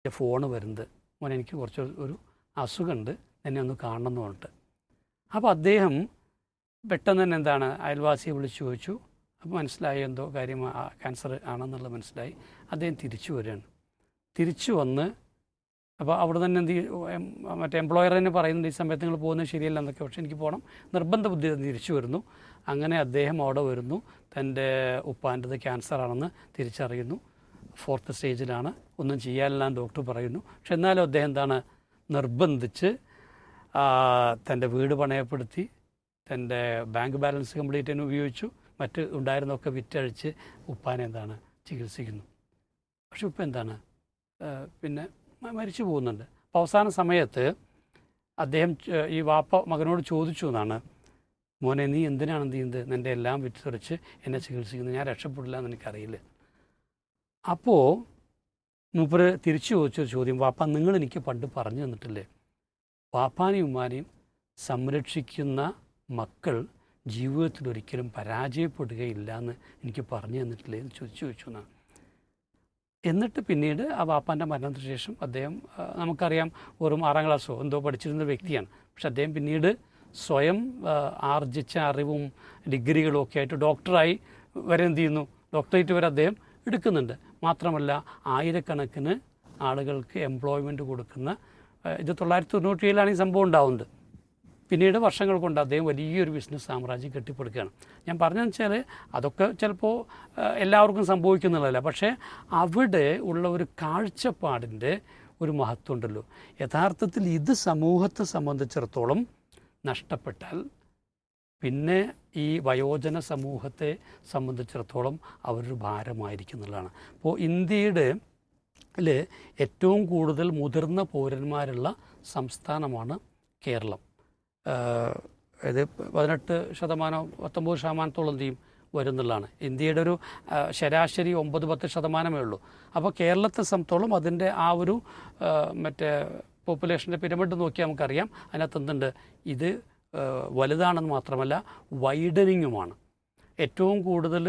Phone വരുന്നത്, മോനെ എനിക്ക് കുറച്ച് ഒരു അസുഖമുണ്ട്, എന്നെ ഒന്ന് കാണണം എന്ന് പറഞ്ഞിട്ട്. അപ്പോൾ അദ്ദേഹം പെട്ടെന്ന് തന്നെ എന്താണ് അയൽവാസിയെ വിളിച്ച് ചോദിച്ചു. അപ്പോൾ മനസ്സിലായി എന്തോ കാര്യം ക്യാൻസർ ആണെന്നുള്ളത് മനസ്സിലായി. അദ്ദേഹം തിരിച്ചു വരികയാണ്. തിരിച്ചു വന്ന് അപ്പോൾ അവിടെ തന്നെ മറ്റേ എംപ്ലോയർ തന്നെ പറയുന്നുണ്ട് ഈ സമയത്ത് നിങ്ങൾ പോകുന്നത് ശരിയല്ല എന്നൊക്കെ, പക്ഷേ എനിക്ക് പോകണം, നിർബന്ധ ബുദ്ധി തിരിച്ചു വരുന്നു. അങ്ങനെ അദ്ദേഹം അവിടെ വരുന്നു, തൻ്റെ ഉപ്പാൻ്റെത് ക്യാൻസറാണെന്ന് തിരിച്ചറിയുന്നു. 4th സ്റ്റേജിലാണ്, ഒന്നും ചെയ്യാനില്ല ഡോക്ടർ പറയുന്നു. പക്ഷെ എന്നാലും അദ്ദേഹം എന്താണ് നിർബന്ധിച്ച് തൻ്റെ വീട് പണയപ്പെടുത്തി തൻ്റെ ബാങ്ക് ബാലൻസ് കംപ്ലീറ്റ് തന്നെ ഉപയോഗിച്ചു, മറ്റ് ഉണ്ടായിരുന്നൊക്കെ വിറ്റഴിച്ച് ഉപ്പാനെ എന്താണ് ചികിത്സിക്കുന്നു. പക്ഷെ ഉപ്പ എന്താണ് പിന്നെ മരിച്ചു പോകുന്നുണ്ട്. അപ്പോൾ അവസാന സമയത്ത് അദ്ദേഹം ഈ വാപ്പ മകനോട് ചോദിച്ചു എന്നാണ്, മോനെ നീ എന്തിനാണ് എന്ത് ചെയ്യുന്നത്, നിൻ്റെ എല്ലാം വിറ്റഴിച്ച് എന്നെ ചികിത്സിക്കുന്നത്, ഞാൻ രക്ഷപ്പെടില്ല എന്ന് എനിക്കറിയില്ല. അപ്പോൾ മൂപ്പര് തിരിച്ചു ചോദിച്ചൊരു ചോദ്യം, വാപ്പ നിങ്ങൾ എനിക്ക് പണ്ട് പറഞ്ഞു തന്നിട്ടില്ലേ, വാപ്പാനെയും ഉമ്മാനെയും സംരക്ഷിക്കുന്ന മക്കൾ ജീവിതത്തിൽ ഒരിക്കലും പരാജയപ്പെടുകയില്ല എന്ന് എനിക്ക് പറഞ്ഞു തന്നിട്ടില്ലേ എന്ന് ചോദിച്ചു എന്നാണ്. എന്നിട്ട് പിന്നീട് ആ വാപ്പാൻ്റെ മരണത്തിന് ശേഷം അദ്ദേഹം നമുക്കറിയാം വെറും 6ാം ക്ലാസ്സോ എന്തോ പഠിച്ചിരുന്ന വ്യക്തിയാണ്. പക്ഷെ അദ്ദേഹം പിന്നീട് സ്വയം ആർജിച്ച അറിവും ഡിഗ്രികളും ഒക്കെ ആയിട്ട് ഡോക്ടറായി വരെ എന്ത് ചെയ്യുന്നു, ഡോക്ടറേറ്റ് വരെ അദ്ദേഹം എടുക്കുന്നുണ്ട്. മാത്രമല്ല ആയിരക്കണക്കിന് ആളുകൾക്ക് എംപ്ലോയ്മെൻറ്റ് കൊടുക്കുന്ന, ഇത് 1997 ഈ സംഭവം ഉണ്ടാവുന്നത്. പിന്നീട് വർഷങ്ങൾ കൊണ്ട് അദ്ദേഹം വലിയൊരു ബിസിനസ് സാമ്രാജ്യം കെട്ടിപ്പടുക്കുകയാണ്. ഞാൻ പറഞ്ഞതെന്ന് വെച്ചാൽ അതൊക്കെ ചിലപ്പോൾ എല്ലാവർക്കും സംഭവിക്കുന്നുള്ളതല്ല, പക്ഷേ അവിടെ ഉള്ള ഒരു കാഴ്ചപ്പാടിൻ്റെ ഒരു മഹത്വം ഉണ്ടല്ലോ. യഥാർത്ഥത്തിൽ ഇത് സമൂഹത്തെ സംബന്ധിച്ചിടത്തോളം നഷ്ടപ്പെട്ടാൽ പിന്നെ ഈ വയോജന സമൂഹത്തെ സംബന്ധിച്ചിടത്തോളം അവരൊരു ഭാരമായിരിക്കും എന്നുള്ളതാണ്. അപ്പോൾ ഇന്ത്യയുടെ ഏറ്റവും കൂടുതൽ മുതിർന്ന പൗരന്മാരുള്ള സംസ്ഥാനമാണ് കേരളം. ഇത് 18%, 19% എന്ത് ചെയ്യും വരുന്നുള്ളതാണ്. ഇന്ത്യയുടെ ഒരു ശരാശരി 9-10% ഉള്ളൂ. അപ്പോൾ കേരളത്തെ സംബന്ധിച്ചോളം അതിൻ്റെ ആ ഒരു മറ്റേ പോപ്പുലേഷൻ്റെ പിരമിഡ് നോക്കിയാൽ നമുക്കറിയാം അതിനകത്ത് എന്തുണ്ട്, ഇത് വലുതാണെന്ന് മാത്രമല്ല വൈഡനിങ്ങുമാണ്. ഏറ്റവും കൂടുതൽ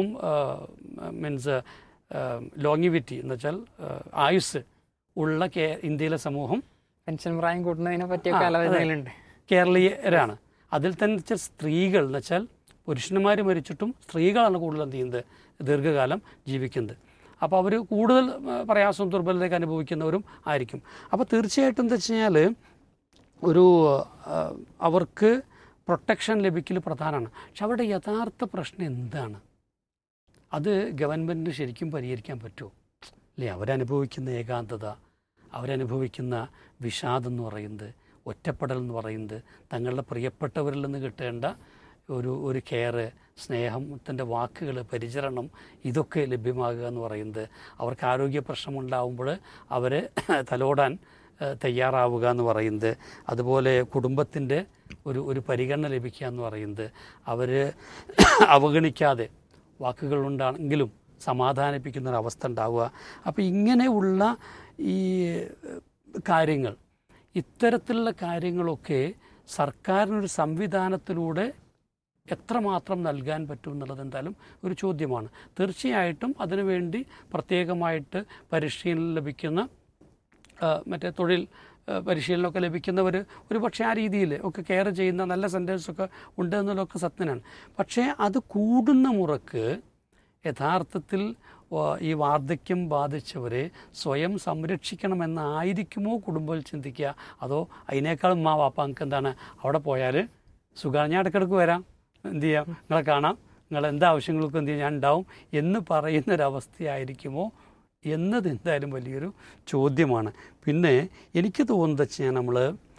മീൻസ് ലോങ്ങിവിറ്റി എന്ന് വെച്ചാൽ ആയുസ് ഉള്ള ഇന്ത്യയിലെ സമൂഹം, പെൻഷൻ പ്രായം കൂട്ടുന്നതിനെ പറ്റിയൊക്കെ ആലോചനകളുണ്ട്, കേരളീയരാണ്. അതിൽ തന്നെ വെച്ചാൽ സ്ത്രീകൾ എന്ന് വെച്ചാൽ പുരുഷന്മാർ മരിച്ചിട്ടും സ്ത്രീകളാണ് കൂടുതൽ എന്ത് ചെയ്യുന്നത്, ദീർഘകാലം ജീവിക്കുന്നത്. അപ്പോൾ അവർ കൂടുതൽ പ്രയാസവും ദുർബലതയൊക്കെ അനുഭവിക്കുന്നവരും ആയിരിക്കും. അപ്പോൾ തീർച്ചയായിട്ടും എന്താ വെച്ച് കഴിഞ്ഞാൽ ഒരു അവർക്ക് പ്രൊട്ടക്ഷൻ ലഭിക്കൽ പ്രധാനമാണ്. പക്ഷെ അവരുടെ യഥാർത്ഥ പ്രശ്നം എന്താണ്, അത് ഗവൺമെൻറ്റിന് ശരിക്കും പരിഹരിക്കാൻ പറ്റുമോ അല്ലേ? അവരനുഭവിക്കുന്ന ഏകാന്തത, അവരനുഭവിക്കുന്ന വിഷാദം എന്ന് പറയുന്നത്, ഒറ്റപ്പെടൽ എന്ന് പറയുന്നത്, തങ്ങളുടെ പ്രിയപ്പെട്ടവരിൽ നിന്ന് കിട്ടേണ്ട ഒരു കെയർ, സ്നേഹത്തിൻ്റെ വാക്കുകൾ, പരിചരണം, ഇതൊക്കെ ലഭ്യമാകുക എന്ന് പറയുന്നത്, അവർക്ക് ആരോഗ്യ പ്രശ്നമുണ്ടാകുമ്പോൾ അവരെ തലോടാൻ തയ്യാറാവുക എന്ന് പറയുന്നത്, അതുപോലെ കുടുംബത്തിൻ്റെ ഒരു പരിഗണന ലഭിക്കുക എന്ന് പറയുന്നത്, അവർ അവഗണിക്കാതെ വാക്കുകളുണ്ടാണെങ്കിലും സമാധാനിപ്പിക്കുന്നൊരവസ്ഥ ഉണ്ടാവുക. അപ്പോൾ ഇങ്ങനെയുള്ള ഈ കാര്യങ്ങൾ, ഇത്തരത്തിലുള്ള കാര്യങ്ങളൊക്കെ സർക്കാരിനൊരു സംവിധാനത്തിലൂടെ എത്രമാത്രം നൽകാൻ പറ്റും എന്നുള്ളത് എന്തായാലും ഒരു ചോദ്യമാണ്. തീർച്ചയായിട്ടും അതിനുവേണ്ടി പ്രത്യേകമായിട്ട് പരിശീലനം ലഭിക്കുന്ന മറ്റേ തൊഴിൽ പരിശീലനമൊക്കെ ലഭിക്കുന്നവർ ഒരു പക്ഷേ ആ രീതിയിൽ ഒക്കെ കെയർ ചെയ്യുന്ന നല്ല സെൻറ്റേഴ്സൊക്കെ ഉണ്ട് എന്നുള്ളതൊക്കെ സത്യനാണ്. പക്ഷേ അത് കൂടുന്ന മുറക്ക് യഥാർത്ഥത്തിൽ ഈ വാർദ്ധക്യം ബാധിച്ചവരെ സ്വയം സംരക്ഷിക്കണമെന്നായിരിക്കുമോ കുടുംബം ചിന്തിക്കുക, അതോ അതിനേക്കാളും വാപ്പാങ്ങൾക്ക് എന്താണ് അവിടെ പോയാൽ സുഖമാണ്, ഞാൻ ഇടയ്ക്കിടയ്ക്ക് വരാം, എന്ത് ചെയ്യാം, നിങ്ങളെ കാണാം, നിങ്ങൾ എന്താ ആവശ്യങ്ങൾക്കും എന്ത് ചെയ്യാം ഞാൻ ഉണ്ടാവും എന്ന് പറയുന്നൊരവസ്ഥയായിരിക്കുമോ എന്നത് എന്തായാലും വലിയൊരു ചോദ്യമാണ്. പിന്നെ എനിക്ക് തോന്നുന്നത് വെച്ചാൽ നമ്മൾ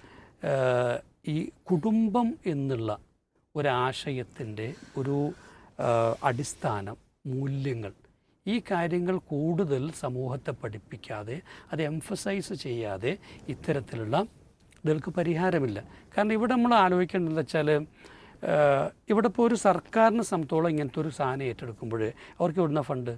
ഈ കുടുംബം എന്നുള്ള ഒരാശയത്തിൻ്റെ ഒരു അടിസ്ഥാനം, മൂല്യങ്ങൾ, ഈ കാര്യങ്ങൾ കൂടുതൽ സമൂഹത്തെ പഠിപ്പിക്കാതെ, അത് എംഫസൈസ് ചെയ്യാതെ ഇത്തരത്തിലുള്ള ഇതുകൾക്ക് പരിഹാരമില്ല. കാരണം ഇവിടെ നമ്മൾ ആലോചിക്കേണ്ടതെന്ന് വെച്ചാൽ ഇവിടെ ഇപ്പോൾ ഒരു സർക്കാരിനെ സംബന്ധിച്ചോളം ഇങ്ങനത്തെ ഒരു സാധനം ഏറ്റെടുക്കുമ്പോൾ അവർക്ക് ഇവിടുന്ന ഫണ്ട്,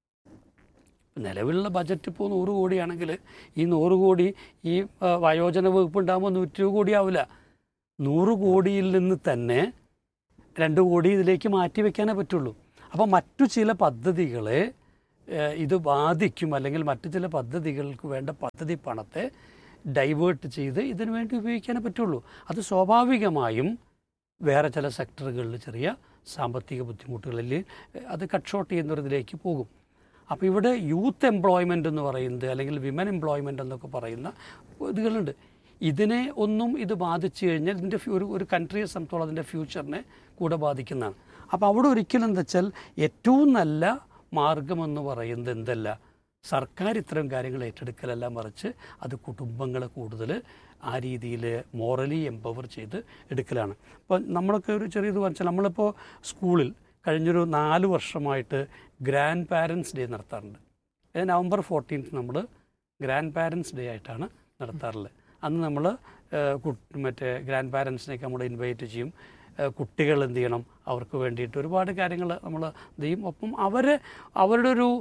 നിലവിലുള്ള ബജറ്റ് ഇപ്പോൾ 100 കോടിയാണെങ്കിൽ ഈ 100 കോടി ഈ വയോജന വകുപ്പ് ഉണ്ടാകുമ്പോൾ 120 കോടി ആവില്ല. 100 കോടിയിൽ നിന്ന് തന്നെ 2 കോടി ഇതിലേക്ക് മാറ്റി വയ്ക്കാനേ പറ്റുള്ളൂ. അപ്പോൾ മറ്റു ചില പദ്ധതികളെ ഇത് ബാധിക്കും, അല്ലെങ്കിൽ മറ്റു ചില പദ്ധതികൾക്ക് വേണ്ട പദ്ധതി പണത്തെ ഡൈവേർട്ട് ചെയ്ത് ഇതിനു വേണ്ടി ഉപയോഗിക്കാനേ പറ്റുള്ളൂ. അത് സ്വാഭാവികമായും വേറെ ചില സെക്ടറുകളിൽ ചെറിയ സാമ്പത്തിക ബുദ്ധിമുട്ടുകളിൽ അത് കട്ട് ഷോർട്ട് ചെയ്യുന്നതിലേക്ക് പോകും. അപ്പോൾ ഇവിടെ യൂത്ത് എംപ്ലോയ്മെൻ്റ് എന്ന് പറയുന്നത്, അല്ലെങ്കിൽ വിമൻ എംപ്ലോയ്മെൻ്റ് എന്നൊക്കെ പറയുന്ന ഇതുകളുണ്ട്. ഇതിനെ ഒന്നും ഇത് ബാധിച്ചു കഴിഞ്ഞാൽ ഇതിൻ്റെ ഒരു കൺട്രിയെ സംബന്ധിച്ചോളം അതിൻ്റെ ഫ്യൂച്ചറിനെ കൂടെ ബാധിക്കുന്നതാണ്. അപ്പോൾ അവിടെ ഒരിക്കലും എന്താ വെച്ചാൽ ഏറ്റവും നല്ല മാർഗമെന്ന് പറയുന്നത് എന്തല്ല, സർക്കാർ ഇത്തരം കാര്യങ്ങൾ ഏറ്റെടുക്കലല്ല, മറിച്ച് അത് കുടുംബങ്ങളെ കൂടുതൽ ആ രീതിയിൽ മോറലി എംപവർ ചെയ്ത് എടുക്കലാണ്. ഇപ്പോൾ നമ്മളൊക്കെ ഒരു ചെറിയത് വെച്ചാൽ നമ്മളിപ്പോൾ സ്കൂളിൽ കഴിഞ്ഞൊരു 4 വർഷമായിട്ട് ഗ്രാൻഡ് പാരൻസ് ഡേ നടത്താറുണ്ട്. നവംബർ 14 നമ്മൾ ഗ്രാൻഡ് പാരൻസ് ഡേ ആയിട്ടാണ് നടത്താറുള്ളത്. അന്ന് നമ്മൾ മറ്റേ ഗ്രാൻഡ് പാരൻസിനെയൊക്കെ നമ്മൾ ഇൻവൈറ്റ് ചെയ്യും. കുട്ടികൾ എന്ത് ചെയ്യണം, അവർക്ക് വേണ്ടിയിട്ട് ഒരുപാട് കാര്യങ്ങൾ നമ്മൾ എന്ത് ചെയ്യും. ഒപ്പം അവരുടെ ഒരു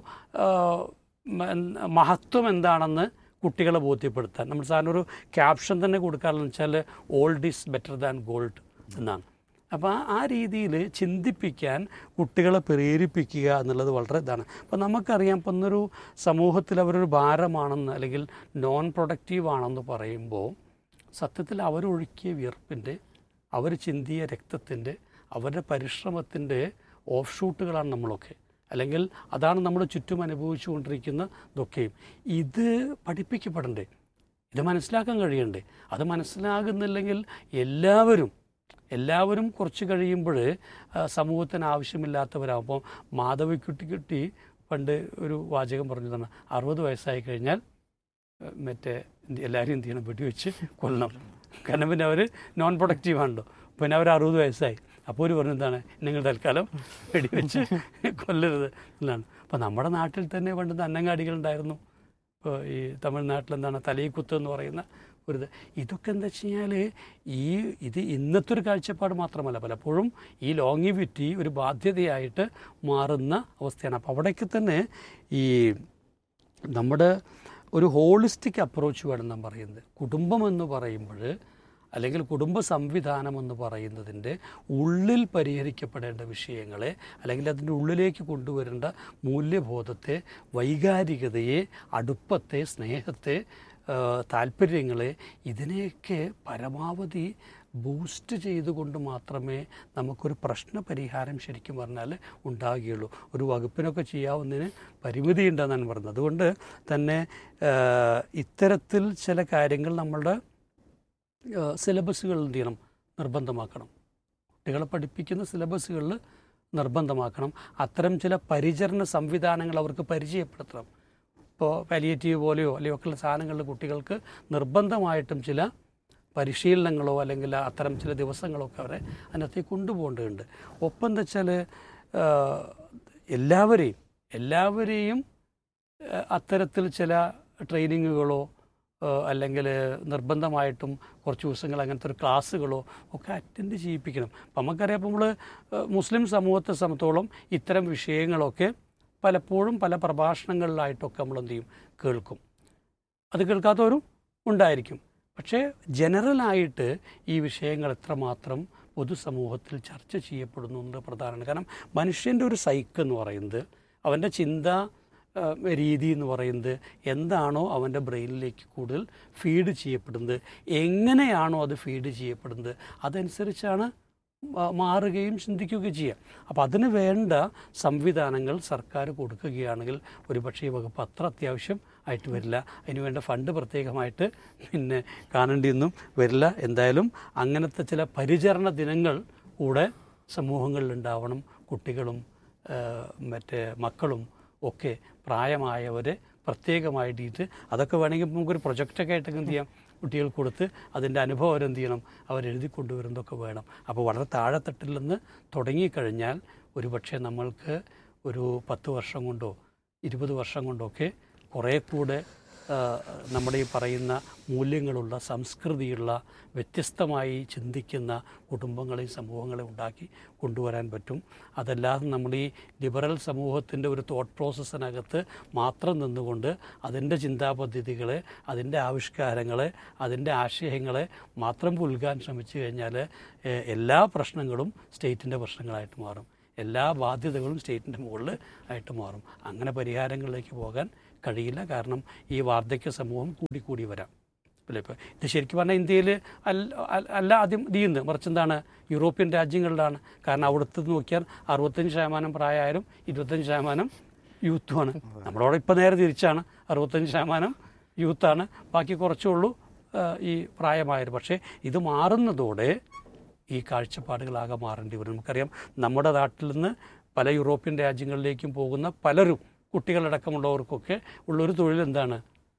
മഹത്വം എന്താണെന്ന് കുട്ടികളെ ബോധ്യപ്പെടുത്താൻ നമ്മൾ സാധാരണ ഒരു ക്യാപ്ഷൻ തന്നെ കൊടുക്കാറെന്ന് വെച്ചാൽ old is better than gold എന്നാണ്. അപ്പോൾ ആ രീതിയിൽ ചിന്തിപ്പിക്കാൻ കുട്ടികളെ പ്രേരിപ്പിക്കുക എന്നുള്ളത് വളരെ ഇതാണ്. അപ്പോൾ നമുക്കറിയാം, ഇപ്പം ഇന്നൊരു സമൂഹത്തിൽ അവരൊരു ഭാരമാണെന്ന് അല്ലെങ്കിൽ നോൺ പ്രൊഡക്റ്റീവ് ആണെന്ന് പറയുമ്പോൾ സത്യത്തിൽ അവരൊഴുക്കിയ വിയർപ്പിൻ്റെ, അവർ ചിന്തിയ രക്തത്തിൻ്റെ, അവരുടെ പരിശ്രമത്തിൻ്റെ ഓഫ് ഷൂട്ടുകളാണ് നമ്മളൊക്കെ, അല്ലെങ്കിൽ അതാണ് നമ്മൾ ചുറ്റും അനുഭവിച്ചു കൊണ്ടിരിക്കുന്ന ഇതൊക്കെയും. ഇത് പഠിപ്പിക്കപ്പെടണ്ടേ, ഇത് മനസ്സിലാക്കാൻ കഴിയണ്ടേ? അത് മനസ്സിലാകുന്നില്ലെങ്കിൽ എല്ലാവരും കുറച്ച് കഴിയുമ്പോൾ സമൂഹത്തിന് ആവശ്യമില്ലാത്തവരാകും. അപ്പോൾ മാധവിക്കുട്ടി പണ്ട് ഒരു വാചകം പറഞ്ഞു തന്നെ, 60 വയസ്സായി കഴിഞ്ഞാൽ എല്ലാവരും എന്ത് ചെയ്യണം, വെടിവെച്ച് കൊല്ലണം. കാരണം പിന്നെ അവർ നോൺ പ്രൊഡക്റ്റീവാണല്ലോ. പിന്നെ അവർ 60 വയസ്സായി. അപ്പോൾ ഒരു പറഞ്ഞതാണ്, നിങ്ങൾ തൽക്കാലം വെടിവെച്ച് കൊല്ലരുത് എന്നാണ്. അപ്പോൾ നമ്മുടെ നാട്ടിൽ തന്നെ പണ്ട് അന്നങ്ങാടികളുണ്ടായിരുന്നു. ഇപ്പോൾ ഈ തമിഴ്നാട്ടിൽ എന്താണ് തലയിക്കുത്ത് എന്ന് പറയുന്ന ഒരു ഇതൊക്കെ എന്താ വെച്ച് കഴിഞ്ഞാൽ ഇത് ഇന്നത്തെ ഒരു കാഴ്ചപ്പാട് മാത്രമല്ല, പലപ്പോഴും ഈ ലോങ്ങിവിറ്റി ഒരു ബാധ്യതയായിട്ട് മാറുന്ന അവസ്ഥയാണ്. അപ്പോൾ അവിടേക്ക് തന്നെ ഈ നമ്മുടെ ഒരു ഹോളിസ്റ്റിക് അപ്രോച്ച് വേണം നാം പറയുന്നത്. കുടുംബം എന്ന് പറയുമ്പോൾ, അല്ലെങ്കിൽ കുടുംബ സംവിധാനം എന്ന് പറയുന്നതിൻ്റെ ഉള്ളിൽ പരിഹരിക്കപ്പെടേണ്ട വിഷയങ്ങളെ, അല്ലെങ്കിൽ അതിൻ്റെ ഉള്ളിലേക്ക് കൊണ്ടുവരേണ്ട മൂല്യബോധത്തെ, വൈകാരികതയെ, അടുപ്പത്തെ, സ്നേഹത്തെ, താല്പര്യങ്ങളെ, ഇതിനെയൊക്കെ പരമാവധി ബൂസ്റ്റ് ചെയ്തുകൊണ്ട് മാത്രമേ നമുക്കൊരു പ്രശ്ന പരിഹാരം ശരിക്കും പറഞ്ഞാൽ ഉണ്ടാകുകയുള്ളൂ. ഒരു വകുപ്പിനൊക്കെ ചെയ്യാവുന്നതിന് പരിമിതി ഉണ്ടെന്നാണ് പറയുന്നത്. അതുകൊണ്ട് തന്നെ ഇത്തരത്തിൽ ചില കാര്യങ്ങൾ നമ്മളുടെ സിലബസുകൾ എന്ത് ചെയ്യണം, നിർബന്ധമാക്കണം. കുട്ടികളെ പഠിപ്പിക്കുന്ന സിലബസുകളിൽ നിർബന്ധമാക്കണം. അത്തരം ചില പരിചരണ സംവിധാനങ്ങൾ അവർക്ക് പരിചയപ്പെടുത്തണം. ഇപ്പോൾ പാലിയേറ്റീവ് പോലെയോ അല്ലെങ്കിൽ ഒക്കെയുള്ള സാധനങ്ങളിൽ കുട്ടികൾക്ക് നിർബന്ധമായിട്ടും ചില പരിശീലനങ്ങളോ അല്ലെങ്കിൽ അത്തരം ചില ദിവസങ്ങളൊക്കെ അവരെ അതിനകത്തേക്ക് കൊണ്ടുപോകേണ്ടതുണ്ട്. ഒപ്പം എന്താ വെച്ചാൽ എല്ലാവരെയും അത്തരത്തിൽ ചില ട്രെയിനിങ്ങുകളോ അല്ലെങ്കിൽ നിർബന്ധമായിട്ടും കുറച്ച് ദിവസങ്ങൾ അങ്ങനത്തെ ഒരു ക്ലാസ്സുകളോ ഒക്കെ അറ്റൻഡ് ചെയ്യിപ്പിക്കണം. അപ്പം നമുക്കറിയാം, ഇപ്പോൾ നമ്മൾ മുസ്ലിം സമൂഹത്തെ സംബന്ധിച്ചോളം ഇത്തരം വിഷയങ്ങളൊക്കെ പലപ്പോഴും പല പ്രഭാഷണങ്ങളിലായിട്ടൊക്കെ നമ്മൾ എന്ത് ചെയ്യും, കേൾക്കും. അത് കേൾക്കാത്തവരും ഉണ്ടായിരിക്കും. പക്ഷേ ജനറലായിട്ട് ഈ വിഷയങ്ങൾ എത്രമാത്രം പൊതുസമൂഹത്തിൽ ചർച്ച ചെയ്യപ്പെടുന്നു എന്നത് പ്രധാനമാണ്. കാരണം മനുഷ്യൻ്റെ ഒരു സൈക്ക് എന്ന് പറയുന്നത്, അവൻ്റെ ചിന്താ രീതി എന്ന് പറയുന്നത് എന്താണോ അവൻ്റെ ബ്രെയിനിലേക്ക് കൂടുതൽ ഫീഡ് ചെയ്യപ്പെടുന്നത്, എങ്ങനെയാണോ അത് ഫീഡ് ചെയ്യപ്പെടുന്നത്, അതനുസരിച്ചാണ് മാറുകയും ചിന്തിക്കുകയും ചെയ്യുക. അപ്പോൾ അതിന് വേണ്ട സംവിധാനങ്ങൾ സർക്കാർ കൊടുക്കുകയാണെങ്കിൽ ഒരുപക്ഷെ ഈ വകുപ്പ് അത്ര അത്യാവശ്യം ആയിട്ട് വരില്ല. അതിന് വേണ്ട ഫണ്ട് പ്രത്യേകമായിട്ട് പിന്നെ കാണേണ്ടിയൊന്നും വരില്ല. എന്തായാലും അങ്ങനത്തെ ചില പരിചരണ ദിനങ്ങൾ കൂടെ സമൂഹങ്ങളിൽ ഉണ്ടാവണം. കുട്ടികളും മക്കളും ഒക്കെ പ്രായമായവരെ പ്രത്യേകമായിട്ട് അതൊക്കെ വേണമെങ്കിൽ നമുക്കൊരു പ്രൊജക്റ്റൊക്കെ ആയിട്ടൊക്കെ എന്ത് ചെയ്യാം, കുട്ടികൾ കൊടുത്ത് അതിൻ്റെ അനുഭവം അവരെന്ത് ചെയ്യണം, അവരെഴുതി കൊണ്ടുവരുന്നതൊക്കെ വേണം. അപ്പോൾ വളരെ താഴെത്തട്ടിൽ നിന്ന് തുടങ്ങിക്കഴിഞ്ഞാൽ ഒരുപക്ഷെ നമ്മൾക്ക് ഒരു 10 വർഷം കൊണ്ടോ 20 വർഷം കൊണ്ടോ ഒക്കെ കുറേ കൂടെ നമ്മുടെ ഈ പറയുന്ന മൂല്യങ്ങളുള്ള, സംസ്കൃതിയുള്ള, വ്യത്യസ്തമായി ചിന്തിക്കുന്ന കുടുംബങ്ങളെയും സമൂഹങ്ങളെയും ഉണ്ടാക്കി കൊണ്ടുവരാൻ പറ്റും. അതല്ലാതെ നമ്മൾ ഈ ലിബറൽ സമൂഹത്തിൻ്റെ ഒരു തോട്ട് പ്രോസസ്സിനകത്ത് മാത്രം നിന്നുകൊണ്ട് അതിൻ്റെ ചിന്താപദ്ധതികളെ, അതിൻ്റെ ആവിഷ്കാരങ്ങളെ, അതിൻ്റെ ആശയങ്ങളെ മാത്രം പുൽകാൻ ശ്രമിച്ചു കഴിഞ്ഞാൽ എല്ലാ പ്രശ്നങ്ങളും സ്റ്റേറ്റിൻ്റെ പ്രശ്നങ്ങളായിട്ട് മാറും. എല്ലാ ബാധ്യതകളും സ്റ്റേറ്റിൻ്റെ മുകളിൽ ആയിട്ട് മാറും. അങ്ങനെ പരിഹാരങ്ങളിലേക്ക് പോകാൻ കഴിയില്ല. കാരണം ഈ വാർദ്ധക്യ സമൂഹം കൂടി വരാം. അല്ലേ? ഇപ്പോൾ ഇത് ശരിക്കും പറഞ്ഞാൽ ഇന്ത്യയിൽ അല്ല ആദ്യം ചെയ്യുന്നത്, മറിച്ച് എന്താണ് യൂറോപ്യൻ രാജ്യങ്ങളിലാണ്. കാരണം അവിടുത്തെ നോക്കിയാൽ 65% പ്രായമായാലും 25% യൂത്തുമാണ്. നമ്മളവിടെ ഇപ്പോൾ നേരെ തിരിച്ചാണ്, 65% യൂത്താണ്, ബാക്കി കുറച്ചുള്ളൂ ഈ പ്രായമായത്. പക്ഷേ ഇത് മാറുന്നതോടെ ഈ കാഴ്ചപ്പാടുകളാകെ മാറേണ്ടി വരും. നമുക്കറിയാം നമ്മുടെ നാട്ടിൽ നിന്ന് പല യൂറോപ്യൻ രാജ്യങ്ങളിലേക്കും പോകുന്ന പലരും, കുട്ടികളടക്കമുള്ളവർക്കൊക്കെ ഉള്ളൊരു തൊഴിൽ എന്താണ്?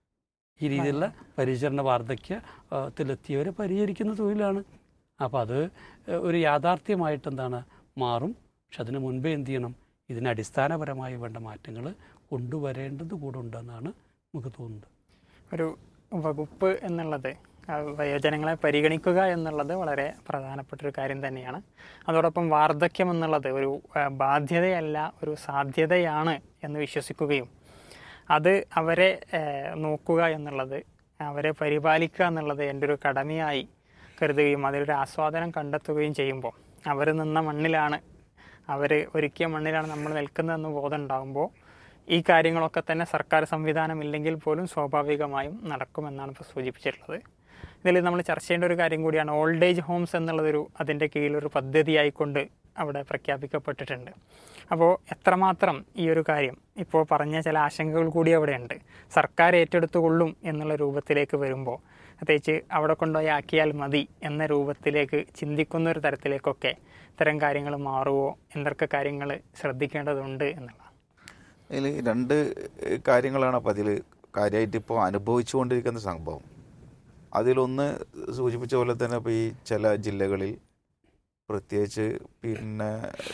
ഈ രീതിയിലുള്ള പരിചരണ വാർദ്ധക്യത്തിലെത്തിയവരെ പരിചരിക്കുന്ന തൊഴിലാണ്. അപ്പോൾ അത് ഒരു യാഥാർത്ഥ്യമായിട്ട് എന്താണ് മാറും. പക്ഷെ അതിന് മുൻപേ എന്ത് ചെയ്യണം? ഇതിന് അടിസ്ഥാനപരമായി വേണ്ട മാറ്റങ്ങൾ കൊണ്ടുവരേണ്ടത് കൂടെ ഉണ്ടെന്നാണ് നമുക്ക് തോന്നുന്നത്. ഒരു വകുപ്പ് എന്നുള്ളത് വയോജനങ്ങളെ പരിഗണിക്കുക എന്നുള്ളത് വളരെ പ്രധാനപ്പെട്ടൊരു കാര്യം തന്നെയാണ്. അതോടൊപ്പം വാർദ്ധക്യം എന്നുള്ളത് ഒരു ബാധ്യതയല്ല, ഒരു സാധ്യതയാണ് എന്ന് വിശ്വസിക്കുകയും അത് അവരെ നോക്കുക എന്നുള്ളത്, അവരെ പരിപാലിക്കുക എന്നുള്ളത് എൻ്റെ ഒരു കടമയായി കരുതുകയും അതിലൊരു ആസ്വാദനം കണ്ടെത്തുകയും ചെയ്യുമ്പോൾ, അവർ നിന്ന മണ്ണിലാണ്, അവർ ഒരുക്കിയ മണ്ണിലാണ് നമ്മൾ നിൽക്കുന്നതെന്ന് ബോധം ഉണ്ടാകുമ്പോൾ ഈ കാര്യങ്ങളൊക്കെ തന്നെ സർക്കാർ സംവിധാനം ഇല്ലെങ്കിൽ പോലും സ്വാഭാവികമായും നടക്കുമെന്നാണ് ഇപ്പോൾ സൂചിപ്പിച്ചിട്ടുള്ളത്. ഇതിൽ നമ്മൾ ചർച്ച ചെയ്യേണ്ട ഒരു കാര്യം കൂടിയാണ് ഓൾഡ് ഏജ് ഹോംസ് എന്നുള്ളതൊരു അതിൻ്റെ കീഴിലൊരു പദ്ധതിയായിക്കൊണ്ട് അവിടെ പ്രഖ്യാപിക്കപ്പെട്ടിട്ടുണ്ട്. അപ്പോൾ എത്രമാത്രം ഈ ഒരു കാര്യം ഇപ്പോൾ പറഞ്ഞ ചില ആശങ്കകൾ കൂടി അവിടെയുണ്ട്. സർക്കാർ ഏറ്റെടുത്തുകൊള്ളും എന്നുള്ള രൂപത്തിലേക്ക് വരുമ്പോൾ, പ്രത്യേകിച്ച് അവിടെ കൊണ്ടുപോയി ആക്കിയാൽ മതി എന്ന രൂപത്തിലേക്ക് ചിന്തിക്കുന്ന ഒരു തരത്തിലേക്കൊക്കെ ഇത്തരം കാര്യങ്ങൾ മാറുമോ, എന്തൊക്കെ കാര്യങ്ങൾ ശ്രദ്ധിക്കേണ്ടതുണ്ട് എന്നുള്ളതാണ്. അതിൽ രണ്ട് കാര്യങ്ങളാണ് അപ്പോൾ അതിൽ കാര്യമായിട്ട് ഇപ്പോൾ അനുഭവിച്ചുകൊണ്ടിരിക്കുന്ന സംഭവം. അതിലൊന്ന് സൂചിപ്പിച്ച പോലെ തന്നെ ഇപ്പോൾ ഈ ചില ജില്ലകളിൽ പ്രത്യേകിച്ച് പിന്നെ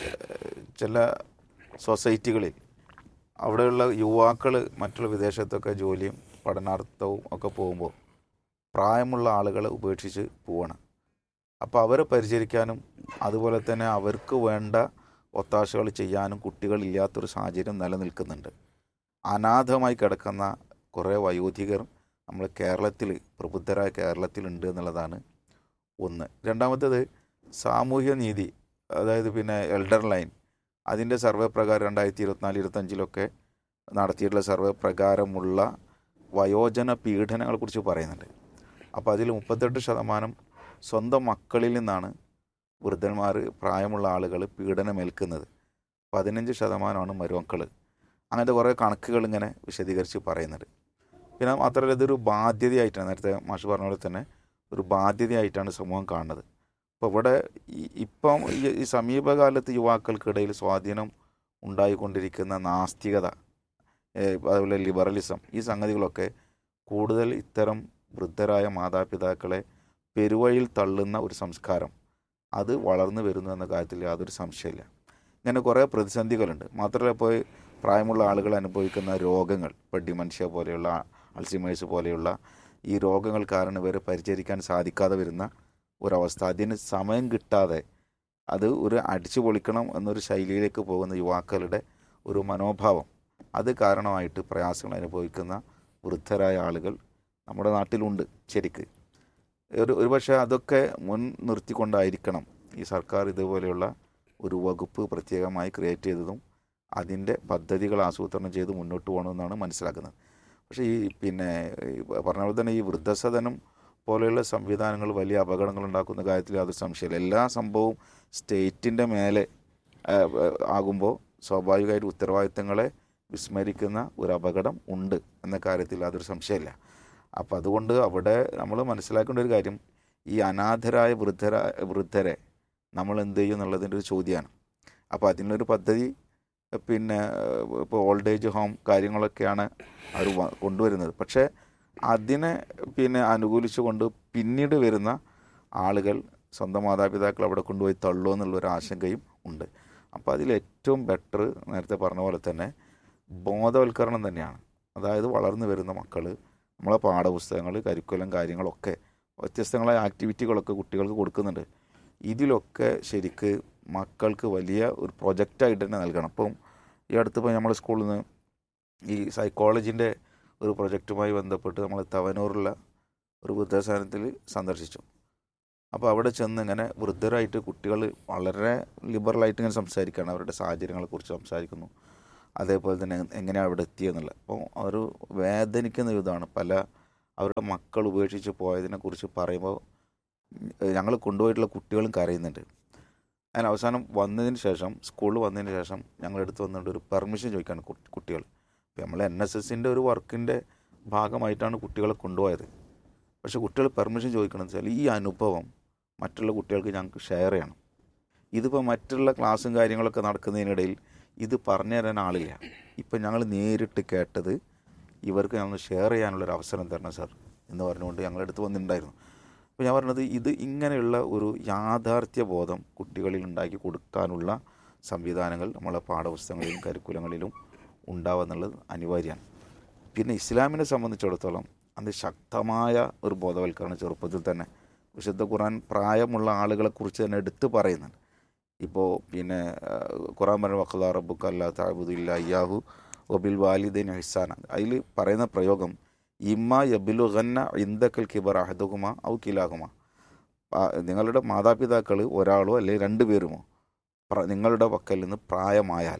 ചില സൊസൈറ്റികളിൽ അവിടെയുള്ള യുവാക്കൾ മറ്റുള്ള വിദേശത്തൊക്കെ ജോലിയും പഠനാർത്ഥവും ഒക്കെ പോകുമ്പോൾ പ്രായമുള്ള ആളുകളെ ഉപേക്ഷിച്ച് പോവാണ്. അപ്പോൾ അവരെ പരിചരിക്കാനും അതുപോലെ തന്നെ അവർക്ക് വേണ്ട ഒത്താശകൾ ചെയ്യാനും കുട്ടികളില്ലാത്തൊരു സാഹചര്യം നിലനിൽക്കുന്നുണ്ട്. അനാഥമായി കിടക്കുന്ന കുറേ വയോധികർ നമ്മൾ കേരളത്തിൽ, പ്രബുദ്ധരായ കേരളത്തിലുണ്ട് എന്നുള്ളതാണ് ഒന്ന്. രണ്ടാമത്തേത് സാമൂഹ്യ നീതി, അതായത് പിന്നെ എൽഡർ ലൈൻ, അതിൻ്റെ സർവേ പ്രകാരം 2024-25 നടത്തിയിട്ടുള്ള സർവേ പ്രകാരമുള്ള വയോജന പീഡനങ്ങളെക്കുറിച്ച് പറയുന്നുണ്ട്. അപ്പോൾ അതിൽ 38% സ്വന്തം മക്കളിൽ നിന്നാണ് വൃദ്ധന്മാർ, പ്രായമുള്ള ആളുകൾ പീഡനമേൽക്കുന്നത്. 15% മരുമക്കൾ. അങ്ങനത്തെ കുറേ കണക്കുകൾ ഇങ്ങനെ വിശദീകരിച്ച് പറയുന്നുണ്ട്. പിന്നെ മാത്രമല്ല ഇതൊരു ബാധ്യതയായിട്ടാണ്, നേരത്തെ മാഷ് പറഞ്ഞ പോലെ തന്നെ ഒരു ബാധ്യതയായിട്ടാണ് സമൂഹം കാണുന്നത്. അപ്പോൾ ഇവിടെ ഇപ്പം ഈ സമീപകാലത്ത് യുവാക്കൾക്കിടയിൽ സ്വാധീനം ഉണ്ടായിക്കൊണ്ടിരിക്കുന്ന നാസ്തികത, അതുപോലെ ലിബറലിസം, ഈ സംഗതികളൊക്കെ കൂടുതൽ ഇത്തരം വൃദ്ധരായ മാതാപിതാക്കളെ പെരുവഴിയിൽ തള്ളുന്ന ഒരു സംസ്കാരം അത് വളർന്നു വരുന്നു എന്ന കാര്യത്തിൽ യാതൊരു സംശയമില്ല. ഇങ്ങനെ കുറേ പ്രതിസന്ധികളുണ്ട്. മാത്രമല്ല ഇപ്പോൾ പ്രായമുള്ള ആളുകൾ അനുഭവിക്കുന്ന രോഗങ്ങൾ, ഇപ്പോൾ ഡിമൻഷ്യ പോലെയുള്ള, അൾസിമേഴ്സ് പോലെയുള്ള ഈ രോഗങ്ങൾ കാരണം ഇവരെ പരിചരിക്കാൻ സാധിക്കാതെ വരുന്ന ഒരവസ്ഥ, അതിന് സമയം കിട്ടാതെ അത് ഒരു അടിച്ചു പൊളിക്കണം എന്നൊരു ശൈലിയിലേക്ക് പോകുന്ന യുവാക്കളുടെ ഒരു മനോഭാവം, അത് കാരണമായിട്ട് പ്രയാസങ്ങൾ അനുഭവിക്കുന്ന വൃദ്ധരായ ആളുകൾ നമ്മുടെ നാട്ടിലുണ്ട്. ശരിക്ക് ഒരുപക്ഷെ അതൊക്കെ മുൻ നിർത്തിക്കൊണ്ടായിരിക്കണം ഈ സർക്കാർ ഇതുപോലെയുള്ള ഒരു വകുപ്പ് പ്രത്യേകമായി ക്രിയേറ്റ് ചെയ്തതും അതിൻ്റെ പദ്ധതികൾ ആസൂത്രണം ചെയ്ത് മുന്നോട്ട് പോകണമെന്നാണ് മനസ്സിലാക്കുന്നത്. പക്ഷേ ഈ പിന്നെ പറഞ്ഞ പോലെ തന്നെ ഈ വൃദ്ധസദനം പോലെയുള്ള സംവിധാനങ്ങൾ വലിയ അപകടങ്ങൾ ഉണ്ടാക്കുന്ന കാര്യത്തിൽ യാതൊരു സംശയമില്ല. എല്ലാ സംഭവവും സ്റ്റേറ്റിൻ്റെ മേലെ ആകുമ്പോൾ സ്വാഭാവികമായിട്ട് ഉത്തരവാദിത്തങ്ങളെ വിസ്മരിക്കുന്ന ഒരു അപകടം ഉണ്ട് എന്ന കാര്യത്തിൽ യാതൊരു സംശയമില്ല. അപ്പോൾ അതുകൊണ്ട് അവിടെ നമ്മൾ മനസ്സിലാക്കേണ്ട ഒരു കാര്യം, ഈ അനാഥരായ വൃദ്ധരെ നമ്മൾ എന്ത് ചെയ്യും എന്നുള്ളതിൻ്റെ ഒരു ചോദ്യമാണ്. അപ്പോൾ അതിനൊരു പദ്ധതി പിന്നെ ഇപ്പോൾ ഓൾഡ് ഏജ് ഹോം കാര്യങ്ങളൊക്കെയാണ് അവർ കൊണ്ടുവരുന്നത്. പക്ഷേ അതിനെ പിന്നെ അനുകൂലിച്ചുകൊണ്ട് പിന്നീട് വരുന്ന ആളുകൾ സ്വന്തം മാതാപിതാക്കൾ അവിടെ കൊണ്ടുപോയി തള്ളുമോ എന്നുള്ളൊരു ആശങ്കയും ഉണ്ട്. അപ്പോൾ അതിലേറ്റവും ബെറ്റർ നേരത്തെ പറഞ്ഞ പോലെ തന്നെ ബോധവൽക്കരണം തന്നെയാണ്. അതായത് വളർന്നു വരുന്ന മക്കൾ, നമ്മളെ പാഠപുസ്തകങ്ങൾ, കരിക്കുലം കാര്യങ്ങളൊക്കെ വ്യത്യസ്തങ്ങളായ ആക്ടിവിറ്റികളൊക്കെ കുട്ടികൾക്ക് കൊടുക്കുന്നുണ്ട്. ഇതിലൊക്കെ ശരിക്ക് മക്കൾക്ക് വലിയ ഒരു പ്രൊജക്റ്റായിട്ട് തന്നെ നൽകണം. ഇപ്പം ഈ അടുത്തിപ്പോൾ നമ്മൾ സ്കൂളിൽ നിന്ന് ഈ സൈക്കോളജിൻ്റെ ഒരു പ്രൊജക്റ്റുമായി ബന്ധപ്പെട്ട് നമ്മൾ തവനൂറുള്ള ഒരു വൃദ്ധസദനത്തിൽ സന്ദർശിച്ചു. അപ്പോൾ അവിടെ ചെന്ന് ഇങ്ങനെ വൃദ്ധരായിട്ട് കുട്ടികൾ വളരെ ലിബറലായിട്ട് ഇങ്ങനെ സംസാരിക്കുകയാണ്, അവരുടെ സാഹചര്യങ്ങളെക്കുറിച്ച് സംസാരിക്കുന്നു, അതേപോലെ തന്നെ എങ്ങനെയാണ് അവിടെ എത്തിയെന്നുള്ളത്. അപ്പോൾ ഒരു വേദനിക്കുന്ന ഇതാണ് പല അവരുടെ മക്കൾ ഉപേക്ഷിച്ച് പോയതിനെക്കുറിച്ച് പറയുമ്പോൾ ഞങ്ങൾ കൊണ്ടുപോയിട്ടുള്ള കുട്ടികളും കരയുന്നുണ്ട്. അതിന് അവസാനം വന്നതിന് ശേഷം, സ്കൂളിൽ വന്നതിന് ശേഷം ഞങ്ങളെടുത്ത് വന്നിട്ട് ഒരു പെർമിഷൻ ചോദിക്കുകയാണ് കുട്ടികൾ. ഇപ്പോൾ നമ്മൾ NSSൻ്റെ ഒരു വർക്കിൻ്റെ ഭാഗമായിട്ടാണ് കുട്ടികളെ കൊണ്ടുപോയത്. പക്ഷേ കുട്ടികൾ പെർമിഷൻ ചോദിക്കണമെന്ന് വെച്ചാൽ ഈ അനുഭവം മറ്റുള്ള കുട്ടികൾക്ക് ഞങ്ങൾക്ക് ഷെയർ ചെയ്യണം. ഇതിപ്പോൾ മറ്റുള്ള ക്ലാസ്സും കാര്യങ്ങളൊക്കെ നടക്കുന്നതിനിടയിൽ ഇത് പറഞ്ഞു തരാൻ ആളില്ല. ഇപ്പം ഞങ്ങൾ നേരിട്ട് കേട്ടത് ഇവർക്ക് ഞങ്ങൾ ഷെയർ ചെയ്യാനുള്ളൊരു അവസരം തരണം സാർ എന്ന് പറഞ്ഞുകൊണ്ട് ഞങ്ങളെടുത്ത് വന്നിട്ടുണ്ടായിരുന്നു. അപ്പോൾ ഞാൻ പറഞ്ഞത് ഇത് ഇങ്ങനെയുള്ള ഒരു യാഥാർത്ഥ്യ ബോധം കുട്ടികളിൽ ഉണ്ടാക്കി കൊടുക്കാനുള്ള സംവിധാനങ്ങൾ നമ്മളെ പാഠപുസ്തകങ്ങളിലും കരിക്കുലങ്ങളിലും ഉണ്ടാവുക എന്നുള്ളത് അനിവാര്യമാണ്. പിന്നെ ഇസ്ലാമിനെ സംബന്ധിച്ചിടത്തോളം അത് ശക്തമായ ഒരു ബോധവൽക്കരണം ചെറുപ്പത്തിൽ തന്നെ വിശുദ്ധ ഖുർആൻ പ്രായമുള്ള ആളുകളെക്കുറിച്ച് തന്നെ എടുത്ത് പറയുന്നുണ്ട്. ഇപ്പോൾ പിന്നെ ഖുർആൻ പറഞ്ഞ വഖദാ റബ്ബുക അല്ലാ തഅബുദു ഇല്ലാ ഇയ്യാഹു വബിൽ വാലിദൈനി ഇഹ്സാന. അതിൽ പറയുന്ന പ്രയോഗം ഇമ്മ യബ്ലുഗന്ന ഇൻദകൽ കിബറ അഹദുഹുമ ഔ കിലാഹുമ. നിങ്ങളുടെ മാതാപിതാക്കൾ ഒരാളോ അല്ലെങ്കിൽ രണ്ടുപേരുമോ നിങ്ങളുടെ പക്കൽ നിന്ന് പ്രായമായാൽ